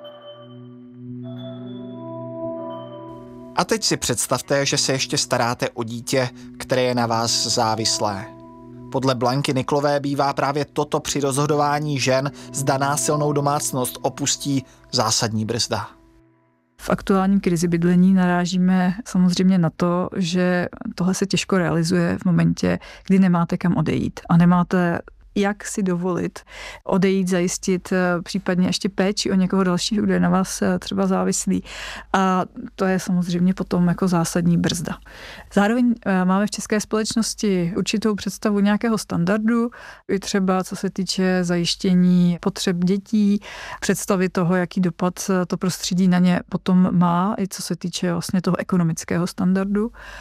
A teď si představte, že se ještě staráte o dítě, které je na vás závislé. Podle Blanky Niklové bývá právě toto při rozhodování žen, zda násilnou domácnost opustí, zásadní brzda. V aktuální krizi bydlení narážíme samozřejmě na to, že tohle se těžko realizuje v momentě, kdy nemáte kam odejít a nemáte jak si dovolit odejít, zajistit případně ještě péči o někoho dalšího, kdo je na vás třeba závislý. A to je samozřejmě potom jako zásadní brzda. Zároveň máme v české společnosti určitou představu nějakého standardu, i třeba co se týče zajištění potřeb dětí, představy toho, jaký dopad to prostředí na ně potom má, i co se týče vlastně toho ekonomického standardu.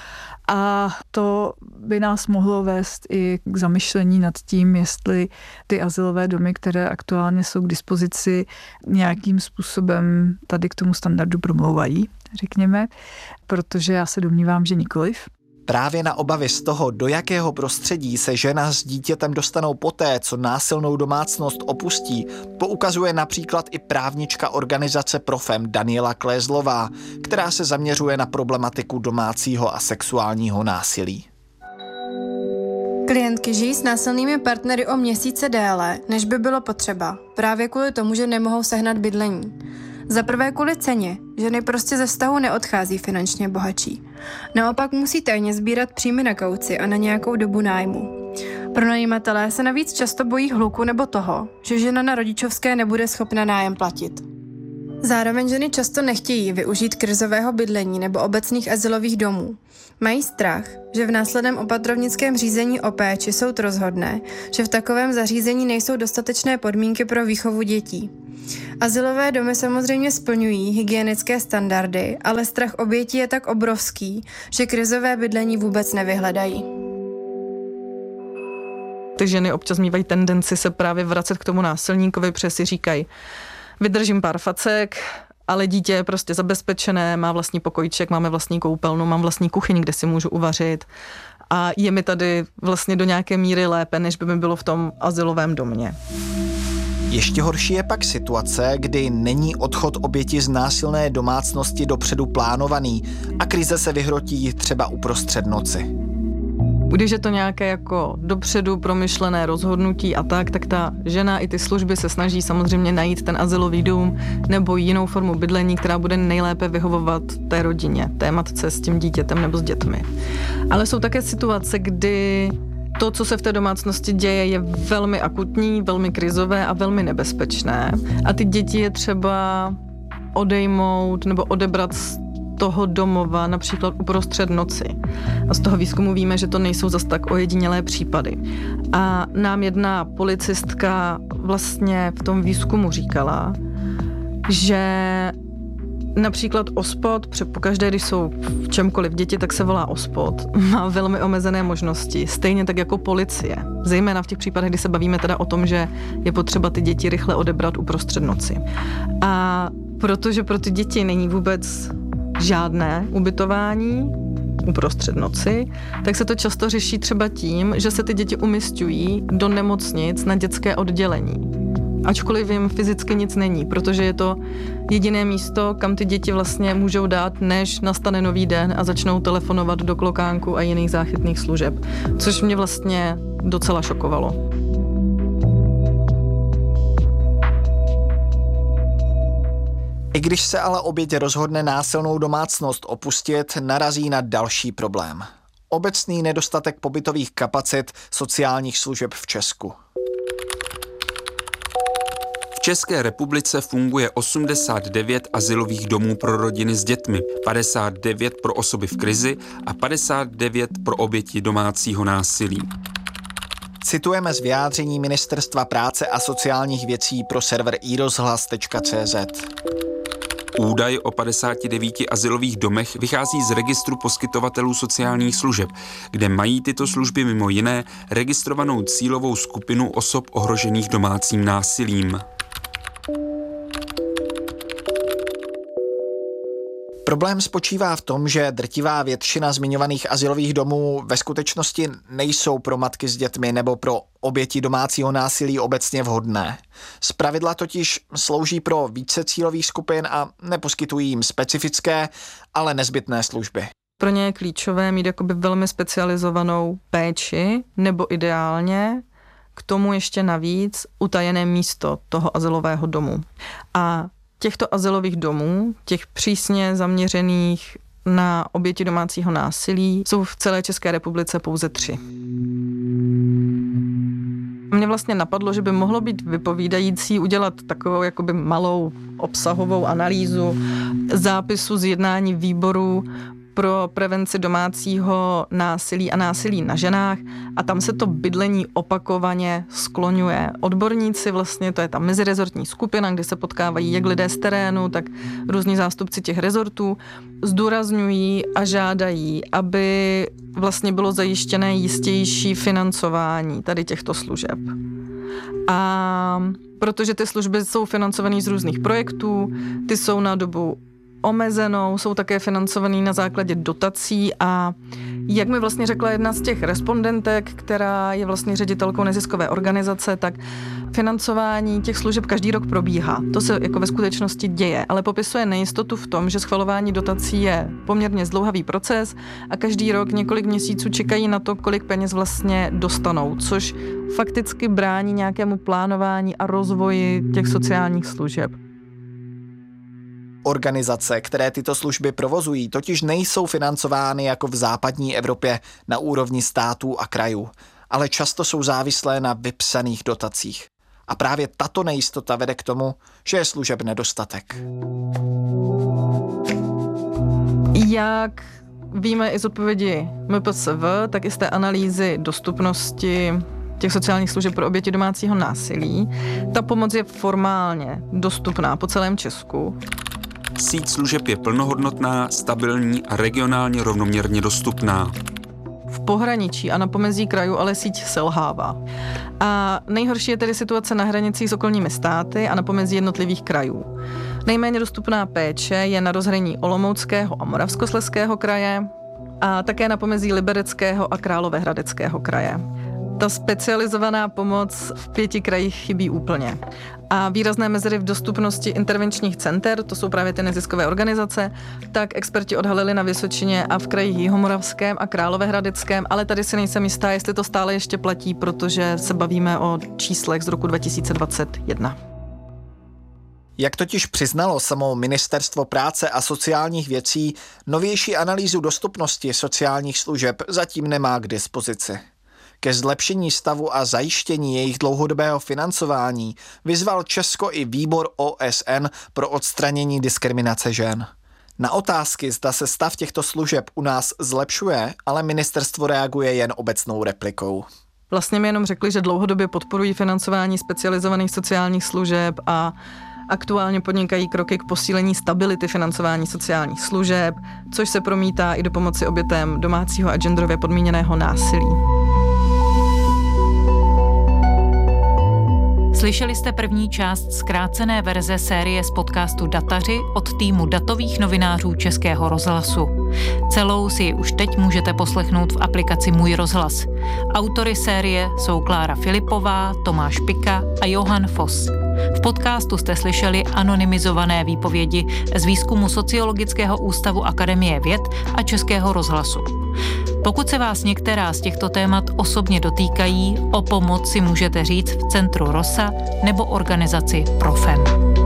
A to by nás mohlo vést i k zamyšlení nad tím, jestli ty azylové domy, které aktuálně jsou k dispozici, nějakým způsobem tady k tomu standardu promlouvají, řekněme, protože já se domnívám, že nikoliv. Právě na obavy z toho, do jakého prostředí se žena s dítětem dostanou poté, co násilnou domácnost opustí, poukazuje například i právnička organizace Profem Daniela Klézlová, která se zaměřuje na problematiku domácího a sexuálního násilí. Klientky žijí s násilnými partnery o měsíce déle, než by bylo potřeba, právě kvůli tomu, že nemohou sehnat bydlení. Za prvé kvůli ceně, ženy prostě ze vztahu neodchází finančně bohatší. Naopak musí tajně sbírat příjmy na kauci a na nějakou dobu nájmu. Pronajímatelé se navíc často bojí hluku nebo toho, že žena na rodičovské nebude schopna nájem platit. Zároveň ženy často nechtějí využít krizového bydlení nebo obecných azylových domů. Mají strach, že v následném opatrovnickém řízení o péči soud rozhodne, že v takovém zařízení nejsou dostatečné podmínky pro výchovu dětí. Azylové domy samozřejmě splňují hygienické standardy, ale strach obětí je tak obrovský, že krizové bydlení vůbec nevyhledají. Ty ženy občas mývají tendenci se právě vracet k tomu násilníkovi, protože si říkají, vydržím pár facek, ale dítě je prostě zabezpečené, má vlastní pokojíček, máme vlastní koupelnu, mám vlastní kuchyni, kde si můžu uvařit a je mi tady vlastně do nějaké míry lépe, než by mi bylo v tom azylovém domě. Ještě horší je pak situace, kdy není odchod oběti z násilné domácnosti dopředu plánovaný a krize se vyhrotí třeba uprostřed noci. Když je to nějaké jako dopředu promyšlené rozhodnutí a tak, tak ta žena i ty služby se snaží samozřejmě najít ten azylový dům nebo jinou formu bydlení, která bude nejlépe vyhovovat té rodině, té matce s tím dítětem nebo s dětmi. Ale jsou také situace, kdy to, co se v té domácnosti děje, je velmi akutní, velmi krizové a velmi nebezpečné. A ty děti je třeba odejmout nebo odebrat z toho domova například uprostřed noci. A z toho výzkumu víme, že to nejsou zas tak ojedinělé případy. A nám jedna policistka vlastně v tom výzkumu říkala, že například OSPOD, pokaždé, když jsou v čemkoliv děti, tak se volá OSPOD, má velmi omezené možnosti, stejně tak jako policie. Zejména v těch případech, kdy se bavíme teda o tom, že je potřeba ty děti rychle odebrat uprostřed noci. A protože pro ty děti není vůbec žádné ubytování uprostřed noci, tak se to často řeší třeba tím, že se ty děti umisťují do nemocnic na dětské oddělení. Ačkoliv jim fyzicky nic není, protože je to jediné místo, kam ty děti vlastně můžou dát, než nastane nový den a začnou telefonovat do klokánku a jiných záchytných služeb, což mě vlastně docela šokovalo. I když se ale oběť rozhodne násilnou domácnost opustit, narazí na další problém. Obecný nedostatek pobytových kapacit sociálních služeb v Česku. V České republice funguje osmdesát devět azylových domů pro rodiny s dětmi, padesát devět pro osoby v krizi a padesát devět pro oběti domácího násilí. Citujeme z vyjádření Ministerstva práce a sociálních věcí pro server i rozhlas tečka cé zet. Údaj o padesáti devíti azylových domech vychází z registru poskytovatelů sociálních služeb, kde mají tyto služby mimo jiné registrovanou cílovou skupinu osob ohrožených domácím násilím. Problém spočívá v tom, že drtivá většina zmiňovaných azylových domů ve skutečnosti nejsou pro matky s dětmi nebo pro oběti domácího násilí obecně vhodné. Zpravidla totiž slouží pro více cílových skupin a neposkytují jim specifické, ale nezbytné služby. Pro ně je klíčové mít jakoby velmi specializovanou péči nebo ideálně k tomu ještě navíc utajené místo toho azylového domu. A těchto azylových domů, těch přísně zaměřených na oběti domácího násilí, jsou v celé České republice pouze tři. Mně vlastně napadlo, že by mohlo být vypovídající udělat takovou jakoby malou obsahovou analýzu zápisu z jednání výboru pro prevenci domácího násilí a násilí na ženách a tam se to bydlení opakovaně skloňuje. Odborníci vlastně, to je ta mezirezortní skupina, kde se potkávají jak lidé z terénu, tak různí zástupci těch rezortů, zdůrazňují a žádají, aby vlastně bylo zajištěné jistější financování tady těchto služeb. A protože ty služby jsou financované z různých projektů, ty jsou na dobu omezenou, jsou také financovaný na základě dotací a jak mi vlastně řekla jedna z těch respondentek, která je vlastně ředitelkou neziskové organizace, tak financování těch služeb každý rok probíhá. To se jako ve skutečnosti děje, ale popisuje nejistotu v tom, že schvalování dotací je poměrně zdlouhavý proces a každý rok několik měsíců čekají na to, kolik peněz vlastně dostanou, což fakticky brání nějakému plánování a rozvoji těch sociálních služeb. Organizace, které tyto služby provozují, totiž nejsou financovány jako v západní Evropě na úrovni států a krajů, ale často jsou závislé na vypsaných dotacích. A právě tato nejistota vede k tomu, že je služeb nedostatek. Jak víme i z odpovědi M P S V, tak i z té analýzy dostupnosti těch sociálních služeb pro oběti domácího násilí, ta pomoc je formálně dostupná po celém Česku. Síť služeb je plnohodnotná, stabilní a regionálně rovnoměrně dostupná. V pohraničí a na pomezí krajů ale síť selhává. A nejhorší je tedy situace na hranicích s okolními státy a na pomezí jednotlivých krajů. Nejméně dostupná péče je na rozhraní Olomouckého a Moravskoslezského kraje a také na pomezí Libereckého a Královéhradeckého kraje. Ta specializovaná pomoc v pěti krajích chybí úplně. A výrazné mezery v dostupnosti intervenčních center, to jsou právě ty neziskové organizace, tak experti odhalili na Vysočině a v krajích Jihomoravském a Královéhradeckém, ale tady si nejsem jistá, jestli to stále ještě platí, protože se bavíme o číslech z roku dva tisíce dvacet jedna. Jak totiž přiznalo samo Ministerstvo práce a sociálních věcí, novější analýzu dostupnosti sociálních služeb zatím nemá k dispozici. Ke zlepšení stavu a zajištění jejich dlouhodobého financování vyzval Česko i výbor O S N pro odstranění diskriminace žen. Na otázky, zda se stav těchto služeb u nás zlepšuje, ale ministerstvo reaguje jen obecnou replikou. Vlastně mi jenom řekli, že dlouhodobě podporují financování specializovaných sociálních služeb a aktuálně podnikají kroky k posílení stability financování sociálních služeb, což se promítá i do pomoci obětem domácího a genderově podmíněného násilí. Slyšeli jste první část zkrácené verze série z podcastu Dataři od týmu datových novinářů Českého rozhlasu. Celou si ji už teď můžete poslechnout v aplikaci Můj rozhlas. Autory série jsou Klára Filipová, Tomáš Pika a Johan Foss. V podcastu jste slyšeli anonymizované výpovědi z výzkumu Sociologického ústavu Akademie věd a Českého rozhlasu. Pokud se vás některá z těchto témat osobně dotýkají, o pomoc si můžete říct v Centru Rosa nebo organizaci Profem.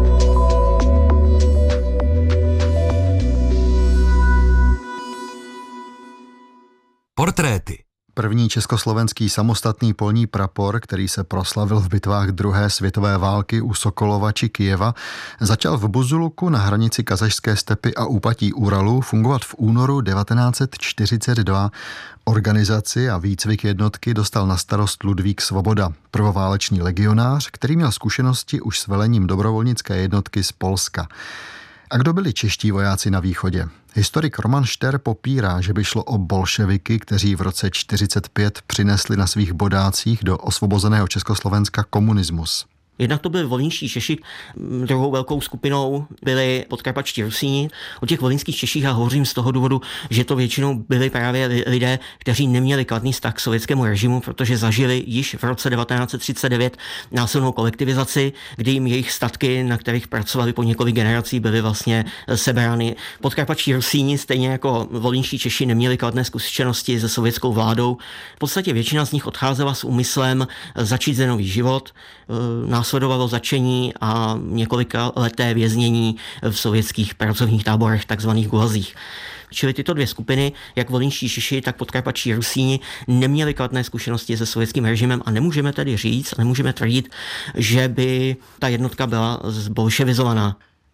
Portréty. První československý samostatný polní prapor, který se proslavil v bitvách druhé světové války u Sokolova či Kyjeva, začal v Buzuluku na hranici kazašské stepy a úpatí Uralu fungovat v únoru devatenáct set čtyřicet dva. Organizaci a výcvik jednotky dostal na starost Ludvík Svoboda, prvoválečný legionář, který měl zkušenosti už s velením dobrovolnické jednotky z Polska. A kdo byli čeští vojáci na východě? Historik Roman Šter popírá, že by šlo o bolševiky, kteří v roce čtyřicet pět přinesli na svých bodácích do osvobozeného Československa komunismus. Jednak to byli volyňští Češi, druhou velkou skupinou byli podkarpatští Rusíni. O těch volyňských Češích já hovořím z toho důvodu, že to většinou byli právě lidé, kteří neměli kladný vztah k sovětskému režimu, protože zažili již v roce devatenáct set třicet devět násilnou kolektivizaci, kdy jim jejich statky, na kterých pracovali po několik generací, byly vlastně sebrány. Podkarpatští Rusíni, stejně jako volyňští Češi, neměli kladné zkušenosti se sovětskou vládou. V podstatě většina z nich odcházela s úmyslem začít zde nový život. Následovalo zatčení a několika leté věznění v sovětských pracovních táborech, takzvaných gulazích. Čili tyto dvě skupiny, jak volyňští Češi, tak podkarpatští Rusíni, neměli kladné zkušenosti se sovětským režimem a nemůžeme tedy říct, nemůžeme tvrdit, že by ta jednotka byla zbolševizovaná.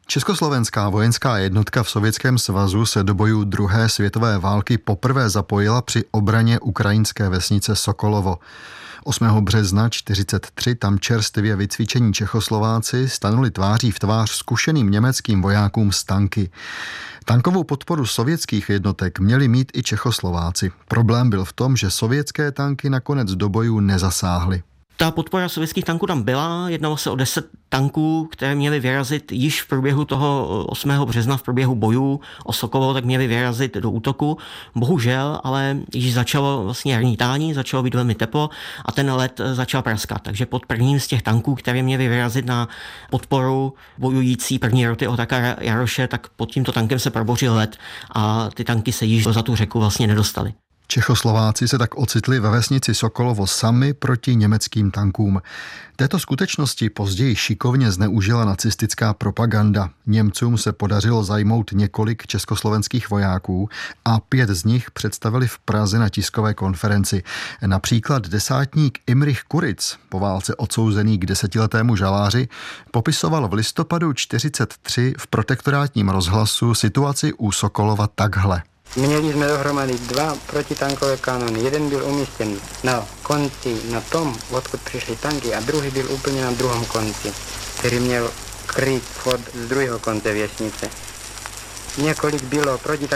Československá vojenská jednotka v Sovětském svazu se do bojů druhé světové války poprvé zapojila při obraně ukrajinské vesnice Sokolovo. osmého března čtyřicet tři tam čerstvě vycvičení Čechoslováci stanuli tváří v tvář zkušeným německým vojákům z tanky. Tankovou podporu sovětských jednotek měli mít i Čechoslováci. Problém byl v tom, že sovětské tanky nakonec do bojů nezasáhly. Ta podpora sovětských tanků tam byla, jednalo se o deset tanků, které měly vyrazit již v průběhu toho osmého března, v průběhu bojů o Sokolovo, tak měly vyrazit do útoku. Bohužel, ale již začalo vlastně jarní tání, začalo být velmi teplo a ten led začal praskat. Takže pod prvním z těch tanků, které měly vyrazit na podporu bojující první roty Otaka Jaroše, tak pod tímto tankem se probořil led a ty tanky se již za tu řeku vlastně nedostaly. Čechoslováci se tak ocitli ve vesnici Sokolovo sami proti německým tankům. Této skutečnosti později šikovně zneužila nacistická propaganda. Němcům se podařilo zajmout několik československých vojáků a pět z nich představili v Praze na tiskové konferenci. Například desátník Imrich Kuric, po válce odsouzený k desetiletému žaláři, popisoval v listopadu čtyřicet tři v protektorátním rozhlasu situaci u Sokolova takhle. Měli jsme dohromady dva protitankové kanony. Jeden byl umístěn na konci, na tom, odkud přišly tanky, a druhý byl úplně na druhém konci, který měl kryt vchod z druhého konce věšnice. Několik bylo protitankové